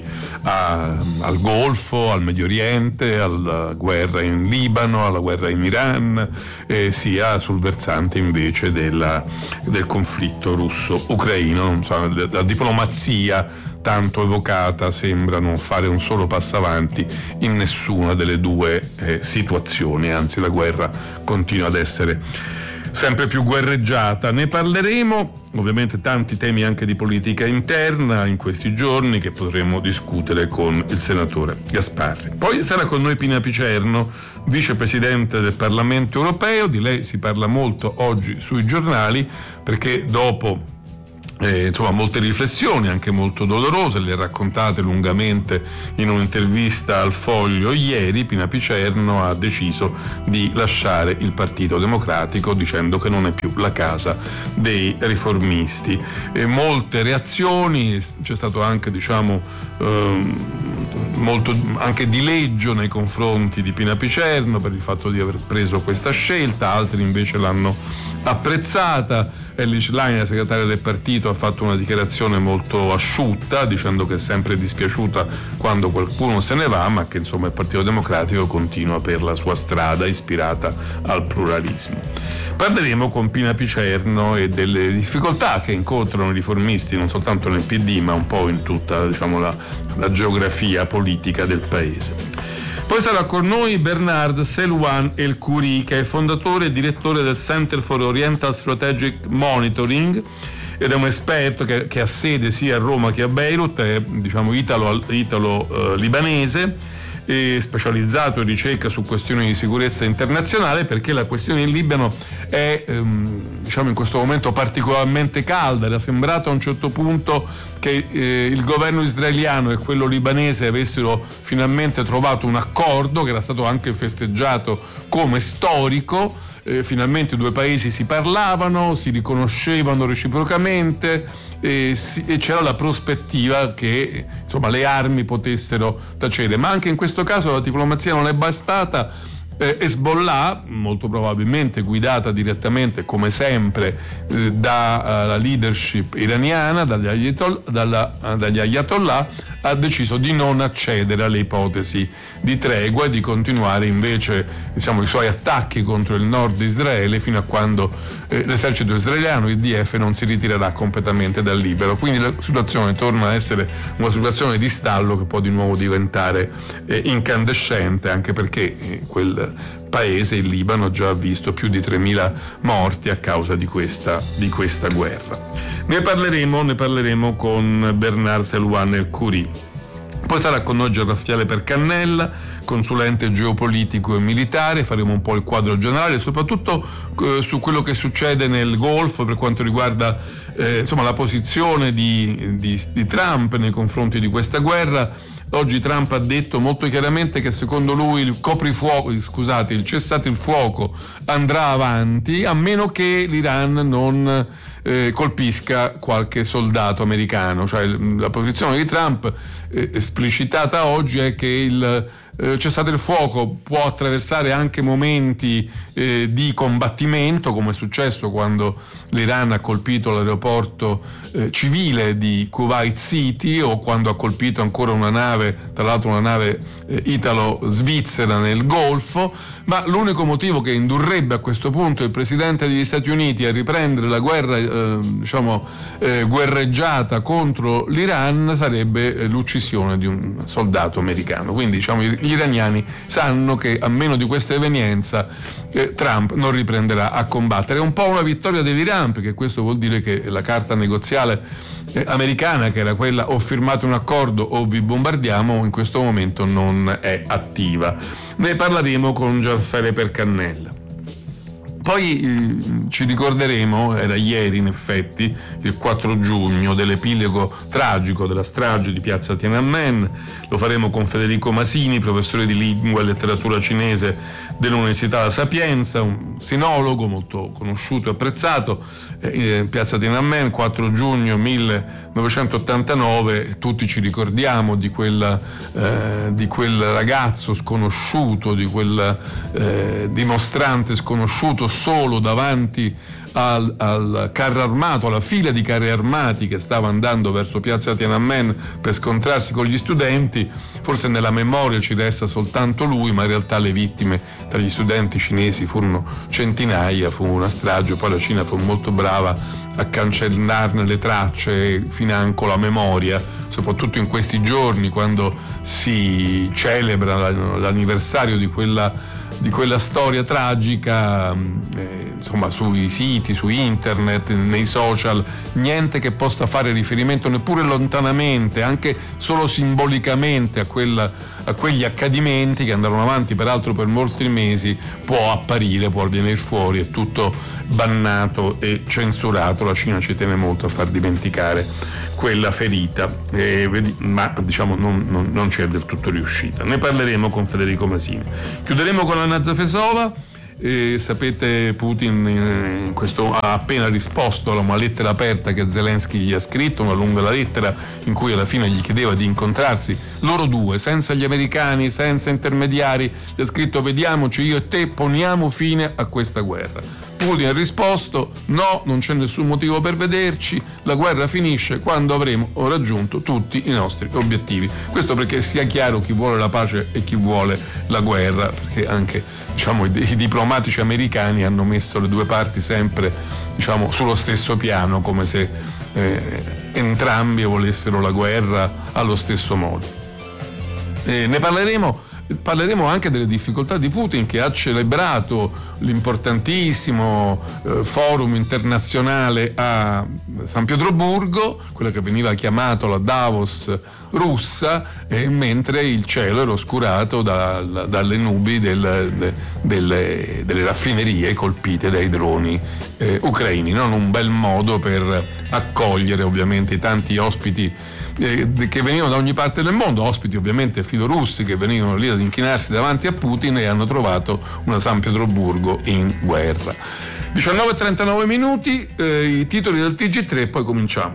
a, al Golfo, al Medio Oriente, alla guerra in Libano, alla guerra in Iran, eh, sia sul versante invece della, del conflitto russo-ucraino. Insomma, la, la diplomazia tanto evocata sembra non fare un solo passo avanti in nessuna delle due eh, situazioni, anzi la guerra continua ad essere sempre più guerreggiata. Ne parleremo, ovviamente tanti temi anche di politica interna in questi giorni che potremo discutere con il senatore Gasparri. Poi sarà con noi Pina Picerno, vicepresidente del Parlamento europeo. Di lei si parla molto oggi sui giornali perché dopo Eh, insomma molte riflessioni anche molto dolorose, le raccontate lungamente in un'intervista al Foglio ieri, Pina Picerno ha deciso di lasciare il Partito Democratico dicendo che non è più la casa dei riformisti. E molte reazioni, c'è stato anche diciamo ehm, molto anche dileggio nei confronti di Pina Picerno per il fatto di aver preso questa scelta, altri invece l'hanno apprezzata. Elly Schlein, la segretaria del partito, ha fatto una dichiarazione molto asciutta dicendo che è sempre dispiaciuta quando qualcuno se ne va, ma che insomma il Partito Democratico continua per la sua strada ispirata al pluralismo. Parleremo con Pina Picerno e delle difficoltà che incontrano i riformisti non soltanto nel P D ma un po' in tutta diciamo la, la geografia politica del paese. Poi sarà con noi Bernard Selouan El-Khoury, che è il fondatore e direttore del Center for Oriental Strategic Monitoring ed è un esperto che, che ha sede sia a Roma che a Beirut, è diciamo italo, italo eh, libanese, e specializzato in ricerca su questioni di sicurezza internazionale, perché la questione in Libano è ehm, diciamo in questo momento particolarmente calda. Era sembrato a un certo punto che eh, il governo israeliano e quello libanese avessero finalmente trovato un accordo che era stato anche festeggiato come storico. Eh, finalmente i due paesi si parlavano, si riconoscevano reciprocamente e, si, e c'era la prospettiva che insomma le armi potessero tacere, ma anche in questo caso la diplomazia non è bastata. Eh, Hezbollah, molto probabilmente guidata direttamente come sempre eh, dalla leadership iraniana, dagli, ayatollah, dalla, dagli ayatollah, ha deciso di non accedere alle ipotesi di tregua e di continuare invece diciamo, i suoi attacchi contro il nord di Israele fino a quando eh, l'esercito israeliano, I D F, non si ritirerà completamente dal Libano. Quindi la situazione torna a essere una situazione di stallo che può di nuovo diventare eh, incandescente, anche perché eh, quel paese, il Libano, già ha visto più di tremila morti a causa di questa, di questa guerra. Ne parleremo, ne parleremo con Bernard Selouan El-Khoury. Poi sarà con noi Raffaele Percannella, consulente geopolitico e militare. Faremo un po' il quadro generale, soprattutto eh, su quello che succede nel Golfo per quanto riguarda eh, insomma, la posizione di, di, di Trump nei confronti di questa guerra. Oggi Trump ha detto molto chiaramente che secondo lui il coprifuoco, scusate, il cessate il fuoco andrà avanti a meno che l'Iran non eh, colpisca qualche soldato americano. Cioè la posizione di Trump eh, esplicitata oggi è che il eh, cessate il fuoco può attraversare anche momenti eh, di combattimento, come è successo quando l'Iran ha colpito l'aeroporto eh, civile di Kuwait City o quando ha colpito ancora una nave, tra l'altro una nave eh, italo-svizzera nel Golfo, ma l'unico motivo che indurrebbe a questo punto il presidente degli Stati Uniti a riprendere la guerra eh, diciamo eh, guerreggiata contro l'Iran sarebbe eh, l'uccisione di un soldato americano. Quindi diciamo gli gli iraniani sanno che a meno di questa evenienza eh, Trump non riprenderà a combattere. È un po' una vittoria dell'Iran, perché questo vuol dire che la carta negoziale eh, americana, che era quella ho firmato un accordo o vi bombardiamo, in questo momento non è attiva. Ne parleremo con Gianfere Percannella. Poi eh, ci ricorderemo, era ieri in effetti, il quattro giugno, dell'epilogo tragico della strage di piazza Tiananmen. Lo faremo con Federico Masini, professore di lingua e letteratura cinese dell'Università La Sapienza, un sinologo molto conosciuto e apprezzato. Eh, piazza Tiananmen, quattro giugno millenovecentottantanove, tutti ci ricordiamo di, quella, eh, di quel ragazzo sconosciuto, di quel eh, dimostrante sconosciuto solo davanti al, al carro armato, alla fila di carri armati che stava andando verso piazza Tiananmen per scontrarsi con gli studenti. Forse nella memoria ci resta soltanto lui, ma in realtà le vittime tra gli studenti cinesi furono centinaia, fu una strage. Poi la Cina fu molto brava a cancellarne le tracce, financo la memoria, soprattutto in questi giorni quando si celebra l'anniversario di quella di quella storia tragica, eh, insomma, sui siti, su internet, nei social, niente che possa fare riferimento neppure lontanamente, anche solo simbolicamente a, quella, a quegli accadimenti che andarono avanti peraltro per molti mesi, può apparire, può venire fuori, è tutto bannato e censurato. La Cina ci tiene molto a far dimenticare quella ferita, eh, ma diciamo non, non, non ci è del tutto riuscita. Ne parleremo con Federico Masini. Chiuderemo con Anna Zafesova. Eh, sapete, Putin eh, in questo, ha appena risposto a una lettera aperta che Zelensky gli ha scritto, una lunga lettera in cui alla fine gli chiedeva di incontrarsi loro due, senza gli americani, senza intermediari. Gli ha scritto: vediamoci io e te, poniamo fine a questa guerra. Putin ha risposto: no, non c'è nessun motivo per vederci, la guerra finisce quando avremo raggiunto tutti i nostri obiettivi. Questo perché sia chiaro chi vuole la pace e chi vuole la guerra, perché anche, diciamo, i, i diplomatici americani hanno messo le due parti sempre, diciamo, sullo stesso piano, come se eh, entrambi volessero la guerra allo stesso modo. Eh, ne parleremo Parleremo anche delle difficoltà di Putin, che ha celebrato l'importantissimo eh, forum internazionale a San Pietroburgo, quella che veniva chiamata la Davos russa, eh, mentre il cielo era oscurato da, da, dalle nubi del, de, delle, delle raffinerie colpite dai droni eh, ucraini. Non un bel modo per accogliere ovviamente i tanti ospiti eh, che venivano da ogni parte del mondo, ospiti ovviamente filorussi che venivano lì ad inchinarsi davanti a Putin e hanno trovato una San Pietroburgo in guerra. diciannove e trentanove minuti, eh, i titoli del T G tre, poi cominciamo.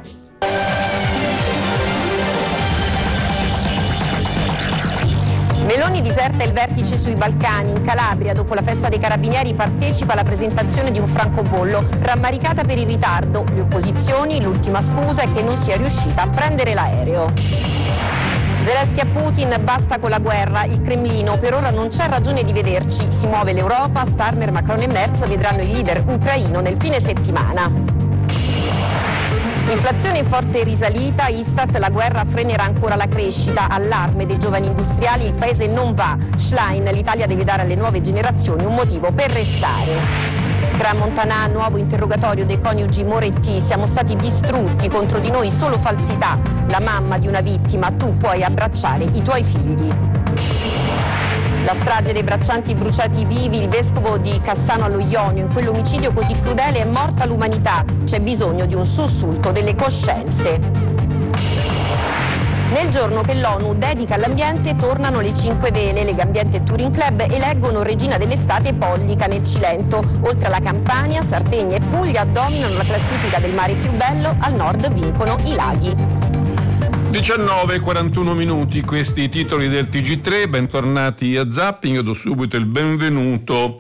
Meloni diserta il vertice sui Balcani. In Calabria, dopo la festa dei Carabinieri, partecipa alla presentazione di un francobollo. Rammaricata per il ritardo, le opposizioni, l'ultima scusa è che non sia riuscita a prendere l'aereo. Zelensky a Putin: basta con la guerra, il Cremlino, per ora non c'è ragione di vederci. Si muove l'Europa, Starmer, Macron e Merz vedranno il leader ucraino nel fine settimana. Inflazione in forte risalita, Istat: la guerra frenerà ancora la crescita. Allarme dei giovani industriali, il paese non va. Schlein: l'Italia deve dare alle nuove generazioni un motivo per restare. Tramontanà, nuovo interrogatorio dei coniugi Moretti: siamo stati distrutti, contro di noi solo falsità. La mamma di una vittima: tu puoi abbracciare i tuoi figli. La strage dei braccianti bruciati vivi, il vescovo di Cassano allo Ionio: in quell'omicidio così crudele è morta l'umanità, c'è bisogno di un sussulto delle coscienze. Nel giorno che l'ONU dedica all'ambiente tornano le cinque vele. Legambiente e Touring Club eleggono regina dell'estate Pollica nel Cilento. Oltre alla Campania, Sardegna e Puglia dominano la classifica del mare più bello, al nord vincono i laghi. diciannove e quarantuno minuti, questi i titoli del T G tre, bentornati a Zapping. Io do subito il benvenuto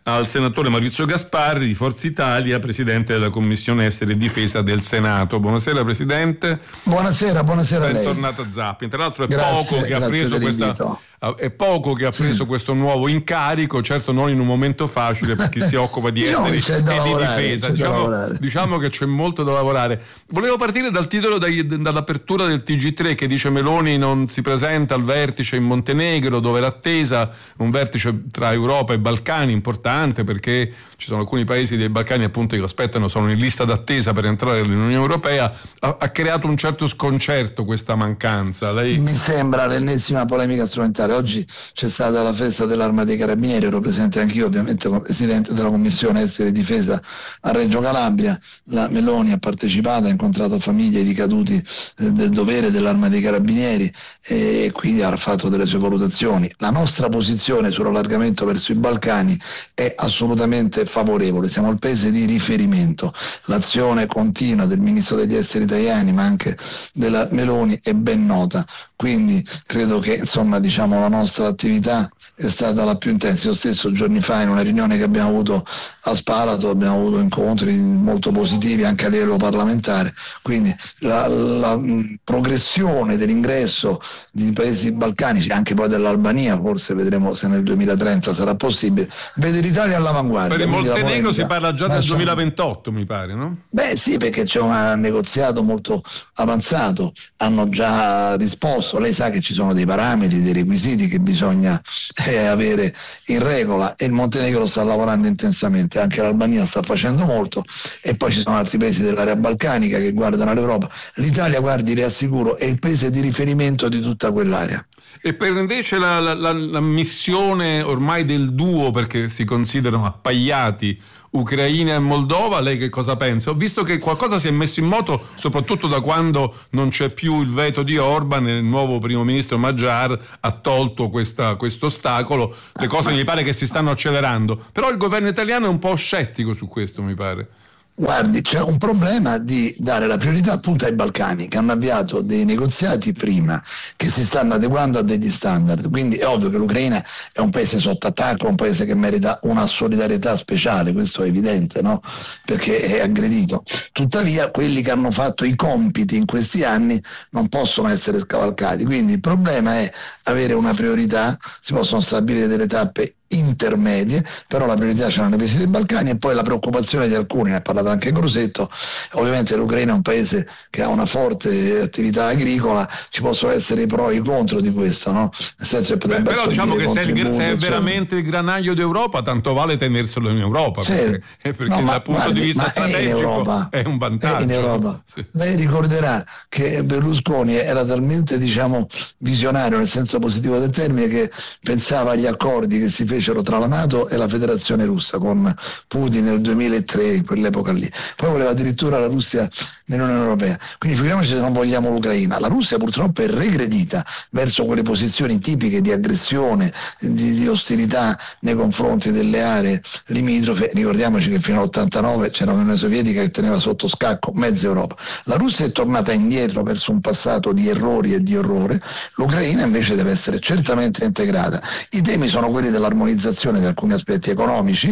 al senatore Maurizio Gasparri di Forza Italia, presidente della Commissione Esteri e Difesa del Senato. Buonasera Presidente. Buonasera, buonasera a lei. Bentornato a Zapping. Tra l'altro è Grazie, poco che ha preso questa è poco che ha preso sì. questo nuovo incarico, certo non in un momento facile per chi si occupa di esteri e di lavorare, difesa. Diciamo, diciamo che c'è molto da lavorare. Volevo partire dal titolo dai, dall'apertura del T G tre che dice Meloni non si presenta al vertice in Montenegro, dove l'attesa, un vertice tra Europa e Balcani importante perché ci sono alcuni paesi dei Balcani appunto che aspettano, sono in lista d'attesa per entrare nell'Unione Europea. Ha, ha creato un certo sconcerto questa mancanza. Lei... Mi sembra l'ennesima polemica strumentale. Oggi c'è stata la festa dell'Arma dei Carabinieri, ero presente anch'io ovviamente come presidente della Commissione Esteri e Difesa a Reggio Calabria. La Meloni ha partecipato, ha incontrato famiglie di caduti eh, del dovere dell'Arma dei Carabinieri e quindi ha fatto delle sue valutazioni. La nostra posizione sull'allargamento verso i Balcani è assolutamente favorevole, siamo il paese di riferimento. L'azione continua del ministro degli esteri italiani ma anche della Meloni è ben nota, quindi credo che insomma diciamo la nostra attività è stata la più intensa. Io stesso giorni fa in una riunione che abbiamo avuto a Spalato abbiamo avuto incontri molto positivi anche a livello parlamentare, quindi la, la mh, progressione dell'ingresso di paesi balcanici, anche poi dell'Albania, forse vedremo se nel duemilatrenta sarà possibile, vede l'Italia all'avanguardia. Per il Montenegro si parla già del duemilaventotto mi pare, no? Beh sì, perché c'è un negoziato molto avanzato, hanno già risposto, lei sa che ci sono dei parametri, dei requisiti che bisogna eh, avere in regola e il Montenegro sta lavorando intensamente, anche l'Albania sta facendo molto e poi ci sono altri paesi dell'area balcanica che guardano all'Europa. L'Italia, guardi, le assicuro, è il paese di riferimento di tutta quell'area. E per invece la, la, la, la missione ormai del duo, perché si considerano appaiati Ucraina e Moldova, lei che cosa pensa? Ho visto che qualcosa si è messo in moto soprattutto da quando non c'è più il veto di Orban e il nuovo primo ministro Magyar ha tolto questa, questo ostacolo, le cose mi pare che si stanno accelerando, però il governo italiano è un po' scettico su questo, mi pare. Guardi, c'è un problema di dare la priorità appunto ai Balcani, che hanno avviato dei negoziati prima, che si stanno adeguando a degli standard, quindi è ovvio che l'Ucraina è un paese sotto attacco, un paese che merita una solidarietà speciale, questo è evidente, no? Perché è aggredito. Tuttavia quelli che hanno fatto i compiti in questi anni non possono essere scavalcati, quindi il problema è avere una priorità, si possono stabilire delle tappe intermedie, però la priorità c'è nei paesi dei Balcani e poi la preoccupazione di alcuni, ne ha parlato anche Crosetto, ovviamente l'Ucraina è un paese che ha una forte attività agricola, ci possono essere i pro e i contro di questo, no? Nel senso che potrebbe Beh, però diciamo che se, il, se è veramente il granaio d'Europa tanto vale tenerselo in Europa, sì. perché, perché no, dal punto guardi, di vista strategico è, è un vantaggio. È in Europa. Sì. Lei ricorderà che Berlusconi era talmente diciamo visionario nel senso positivo del termine che pensava agli accordi che si fecero tra la NATO e la Federazione Russa con Putin nel duemilatré, in quell'epoca lì. Poi voleva addirittura la Russia nell'Unione Europea. Quindi figuriamoci se non vogliamo l'Ucraina. La Russia purtroppo è regredita verso quelle posizioni tipiche di aggressione, di, di ostilità nei confronti delle aree limitrofe. Ricordiamoci che fino all'ottantanove c'era l'Unione Sovietica che teneva sotto scacco mezza Europa. La Russia è tornata indietro verso un passato di errori e di orrore. L'Ucraina invece deve essere certamente integrata. I temi sono quelli dell'armonizzazione di alcuni aspetti economici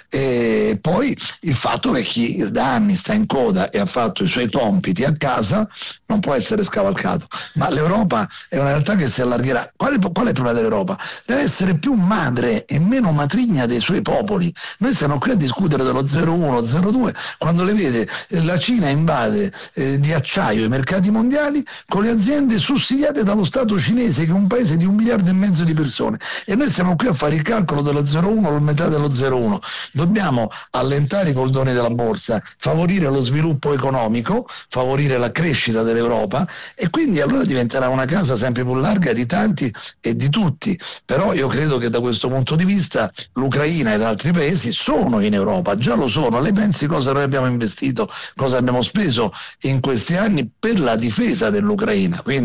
e poi il fatto che chi da anni sta in coda e ha fatto i suoi compiti a casa non può essere scavalcato, ma l'Europa è una realtà che si allargherà. Qual è, qual è il problema dell'Europa? Deve essere più madre e meno matrigna dei suoi popoli. Noi stiamo qui a discutere dello zero uno zero due quando le vede la Cina invade eh, di acciaio i mercati mondiali con le aziende sussidiate dallo Stato cinese, che è un paese di un miliardo e mezzo di persone, e noi stiamo qui a fare il calcolo dello zero uno o la metà dello zero uno. Dobbiamo allentare i coldoni della borsa, favorire lo sviluppo economico, favorire la crescita dell'Europa, e quindi allora diventerà una casa sempre più larga di tanti e di tutti. Però io credo che da questo punto di vista l'Ucraina ed altri paesi sono in Europa, già lo sono. Lei pensi cosa noi abbiamo investito, cosa abbiamo speso in questi anni per la difesa dell'Ucraina, quindi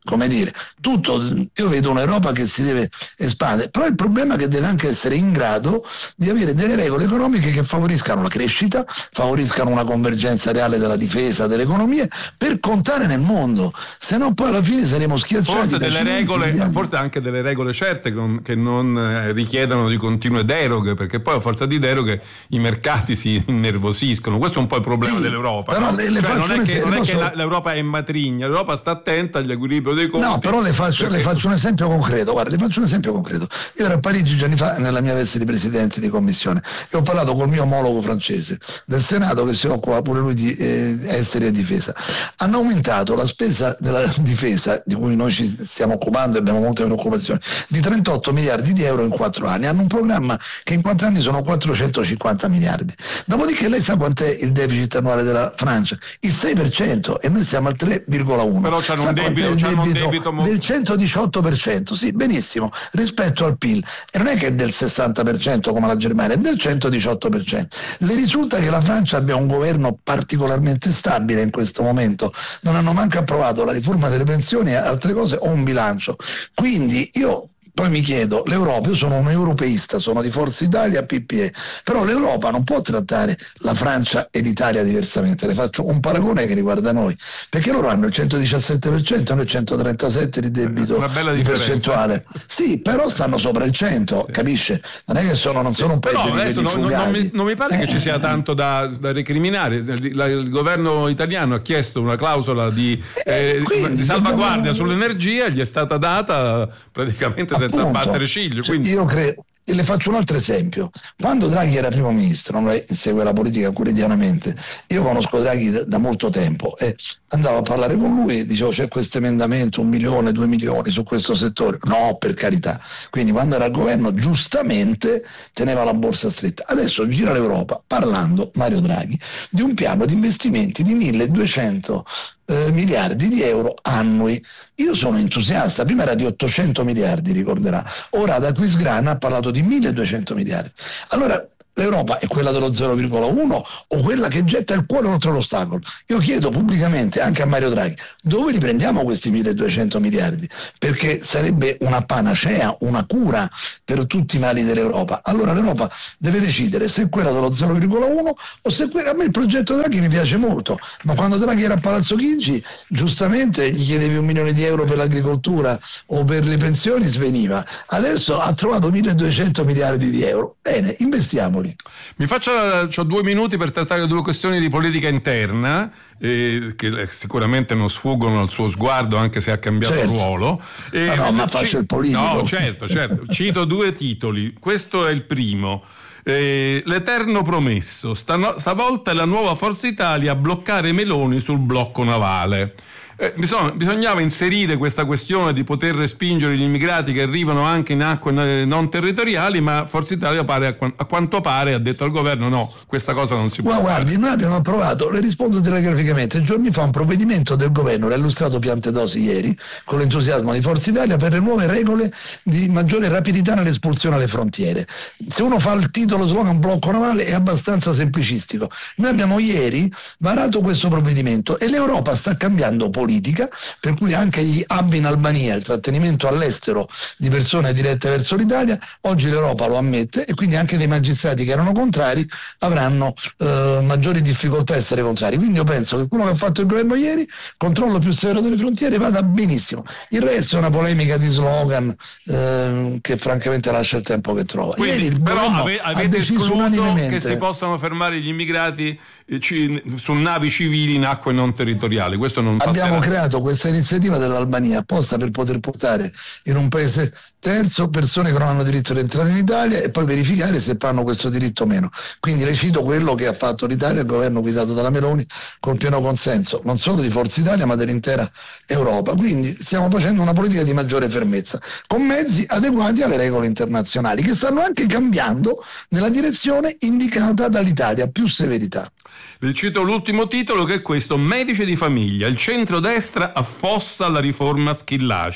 come dire, tutto, io vedo un'Europa che si deve espandere, però il problema è che deve anche essere in grado di avere delle regole economiche che favoriscano la crescita, favoriscano una convergenza reale della difesa, delle economie, per contare nel mondo, se no poi alla fine saremo schiacciati. Forse da delle cinesi, regole, indiani. forse anche delle regole certe che non, che non eh, richiedano di continue deroghe, perché poi a forza di deroghe i mercati si innervosiscono. Questo è un po' il problema sì, dell'Europa. però no? le, le cioè, non è che, non è posso... che la, l'Europa è in matrigna, l'Europa sta attenta agli equilibri dei conti. No, però le faccio, perché... le faccio un esempio concreto. Guarda, le faccio un esempio concreto. Io ero a Parigi giorni fa nella mia veste di presidente di commissione e ho parlato col mio omologo francese del Senato, che si occupa pure lui di eh, esteri e difesa. Hanno aumentato la spesa della difesa, di cui noi ci stiamo occupando e abbiamo molte preoccupazioni, di trentotto miliardi di euro in quattro anni. Hanno un programma che in quattro anni sono quattrocentocinquanta miliardi. Dopodiché lei sa quant'è il deficit annuale della Francia? Il sei per cento e noi siamo al tre virgola uno. Però c'hanno un debito, il c'hanno debito, un debito molto... del centodiciotto per cento, sì, benissimo, rispetto al P I L. E non è che è del sessanta per cento come la Germania, è del centodiciotto per cento. Le risulta che la Francia abbia un governo particolarmente stabile in questo momento, non hanno manco approvato la riforma delle pensioni e altre cose, o un bilancio. Quindi io poi mi chiedo, l'Europa, io sono un europeista, sono di Forza Italia, P P E, però l'Europa non può trattare la Francia e l'Italia diversamente. Le faccio un paragone che riguarda noi, perché loro hanno il centodiciassette per cento e noi il centotrentasette per cento di debito di percentuale. Sì, però stanno sopra il cento, sì. Capisce? Non è che sono, non sono un paese però, di quelli non, fugati. Non mi, non mi pare eh. che ci sia tanto da, da recriminare. Il, il governo italiano ha chiesto una clausola di, eh, di salvaguardia dobbiamo... sull'energia, gli è stata data praticamente senza battere ciglio. Quindi... Io credo. E le faccio un altro esempio. Quando Draghi era primo ministro, non segue la politica quotidianamente, io conosco Draghi da, da molto tempo e andavo a parlare con lui e dicevo c'è questo emendamento, un milione, due milioni su questo settore. No, per carità. Quindi quando era al governo giustamente teneva la borsa stretta. Adesso gira l'Europa parlando, Mario Draghi, di un piano di investimenti di milleduecento Eh, miliardi di euro annui. Io sono entusiasta, prima era di ottocento miliardi, ricorderà, ora da Aquisgrana ha parlato di milleduecento miliardi. Allora l'Europa è quella dello zero virgola uno o quella che getta il cuore oltre l'ostacolo? Io chiedo pubblicamente anche a Mario Draghi, dove li prendiamo questi milleduecento miliardi? Perché sarebbe una panacea, una cura per tutti i mali dell'Europa. Allora l'Europa deve decidere se è quella dello zero virgola uno o se quella... A me il progetto Draghi mi piace molto, ma quando Draghi era a Palazzo Chigi giustamente gli chiedevi un milione di euro per l'agricoltura o per le pensioni, sveniva. Adesso ha trovato milleduecento miliardi di euro. Bene, investiamoli. Mi faccio, ho due minuti per trattare due questioni di politica interna eh, che sicuramente non sfuggono al suo sguardo, anche se ha cambiato certo. ruolo. Eh, no, no, ma faccio ci... il politico. No, certo, certo. Cito due titoli. Questo è il primo. Eh, l'eterno promesso. Stano, stavolta è la nuova Forza Italia a bloccare Meloni sul blocco navale. Eh, bisogna, bisognava inserire questa questione di poter respingere gli immigrati che arrivano anche in acque non territoriali, ma Forza Italia pare, a quanto pare ha detto al governo no, questa cosa non si può ma fare. Guardi, noi abbiamo approvato, le rispondo telegraficamente, giorni fa un provvedimento del governo, l'ha illustrato Piantedosi ieri con l'entusiasmo di Forza Italia, per le nuove regole di maggiore rapidità nell'espulsione alle frontiere. Se uno fa il titolo slogan blocco navale è abbastanza semplicistico. Noi abbiamo ieri varato questo provvedimento e l'Europa sta cambiando politica, per cui anche gli hub in Albania, il trattenimento all'estero di persone dirette verso l'Italia, oggi l'Europa lo ammette e quindi anche dei magistrati che erano contrari avranno eh, maggiori difficoltà a essere contrari. Quindi io penso che quello che ha fatto il governo ieri, controllo più severo delle frontiere, vada benissimo. Il resto è una polemica di slogan eh, che francamente lascia il tempo che trova. Quindi, ieri il però ave, avete escluso che si possano fermare gli immigrati eh, ci, su navi civili in acque non territoriali. Questo non passerà. Abbiamo creato questa iniziativa dell'Albania apposta per poter portare in un paese terzo persone che non hanno diritto di entrare in Italia e poi verificare se hanno questo diritto o meno. Quindi le cito quello che ha fatto l'Italia, il governo guidato dalla Meloni, col pieno consenso non solo di Forza Italia ma dell'intera Europa. Quindi stiamo facendo una politica di maggiore fermezza con mezzi adeguati alle regole internazionali che stanno anche cambiando nella direzione indicata dall'Italia, più severità. Vi cito l'ultimo titolo, che è questo: medici di famiglia, il centrodestra affossa la riforma Schillaci,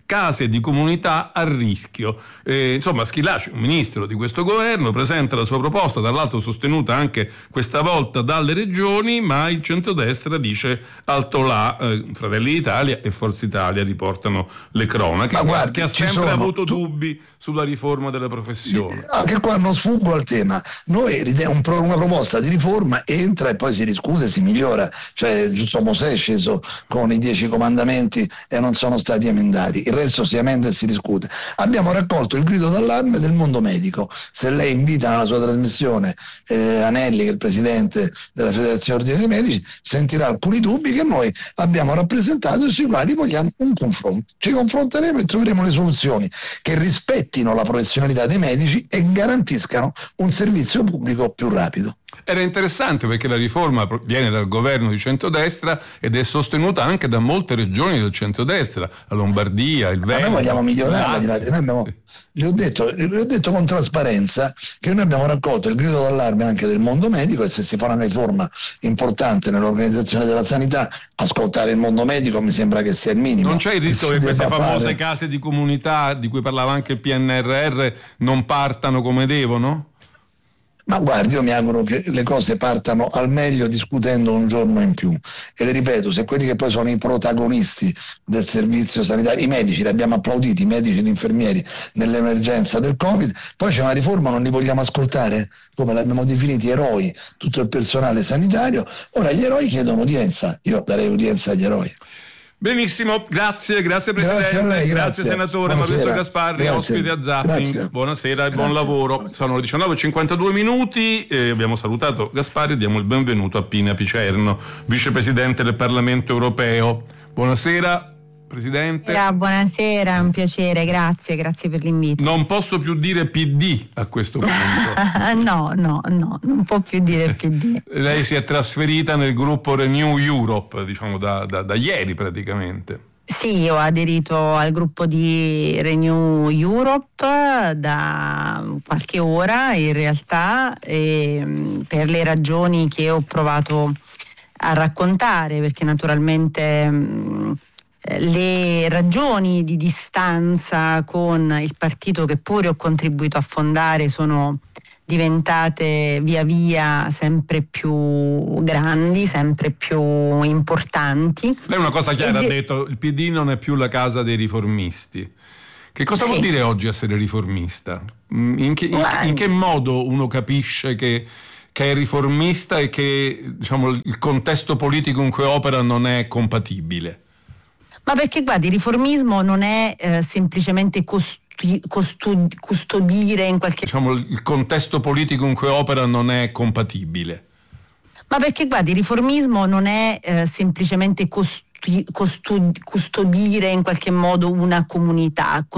case di comunità a rischio. Eh, insomma, Schillaci, un ministro di questo governo, presenta la sua proposta, tra l'altro sostenuta anche questa volta dalle regioni, ma il centrodestra dice alto là, eh, Fratelli d'Italia e Forza Italia riportano le cronache, ma guardi, che ha sempre sono, avuto tu... dubbi sulla riforma delle professioni. Anche qua non sfuggo al tema. Noi un pro, una proposta di riforma entra e poi si discute, si migliora, cioè giusto Mosè è sceso con i dieci comandamenti e non sono stati emendati, il resto si emenda e si discute. Abbiamo raccolto il grido d'allarme del mondo medico. Se lei invita nella sua trasmissione eh, Anelli, che è il presidente della Federazione Ordine dei Medici, sentirà alcuni dubbi che noi abbiamo rappresentato e sui quali vogliamo un confronto. Ci confronteremo e troveremo le soluzioni che rispettino la professionalità dei medici e garantiscano un servizio pubblico più rapido. Era interessante perché la riforma viene dal governo di centrodestra ed è sostenuta anche da molte regioni del centrodestra, la Lombardia, il Veneto. Ma noi vogliamo migliorarla, noi abbiamo, sì. gli, ho detto, gli ho detto con trasparenza che noi abbiamo raccolto il grido d'allarme anche del mondo medico e se si fa una riforma importante nell'organizzazione della sanità, ascoltare il mondo medico mi sembra che sia il minimo. Non c'è il rischio che, che queste famose fare... case di comunità di cui parlava anche il P N R R non partano come devono? Ma guardi, io mi auguro che le cose partano al meglio discutendo un giorno in più. E le ripeto, se quelli che poi sono i protagonisti del servizio sanitario, i medici, li abbiamo applauditi, i medici e gli infermieri nell'emergenza del Covid, poi c'è una riforma, non li vogliamo ascoltare? Come l'abbiamo definiti eroi, tutto il personale sanitario. Ora gli eroi chiedono udienza, io darei udienza agli eroi. Benissimo, grazie, grazie Presidente, grazie, a lei, grazie. grazie Senatore Maurizio Gasparri, grazie. Ospite a Zapping, grazie. Buonasera e buon lavoro. Grazie. Sono le diciannove e cinquantadue minuti e abbiamo salutato Gasparri e diamo il benvenuto a Pina Picerno, Vicepresidente del Parlamento Europeo. Buonasera Presidente. Buonasera, buonasera, è un piacere, grazie, grazie per l'invito. Non posso più dire P D a questo punto. no, no, no, non può più dire P D. Lei si è trasferita nel gruppo Renew Europe, diciamo da, da, da ieri praticamente. Sì, io ho aderito al gruppo di Renew Europe da qualche ora in realtà, e, per le ragioni che ho provato a raccontare, perché naturalmente le ragioni di distanza con il partito che pure ho contribuito a fondare sono diventate via via sempre più grandi, sempre più importanti. Lei una cosa chiara ha de- detto, il P D non è più la casa dei riformisti. Che cosa sì. vuol dire oggi essere riformista? In che, in, in che modo uno capisce che, che è riformista e che, diciamo, il contesto politico in cui opera non è compatibile? Ma perché guardi, il riformismo non è eh, semplicemente costu- costu- custodire in qualche... Diciamo, il contesto politico in cui opera non è compatibile. Ma perché guardi, il riformismo non è eh, semplicemente costu- costu- custodire in qualche modo una comunità,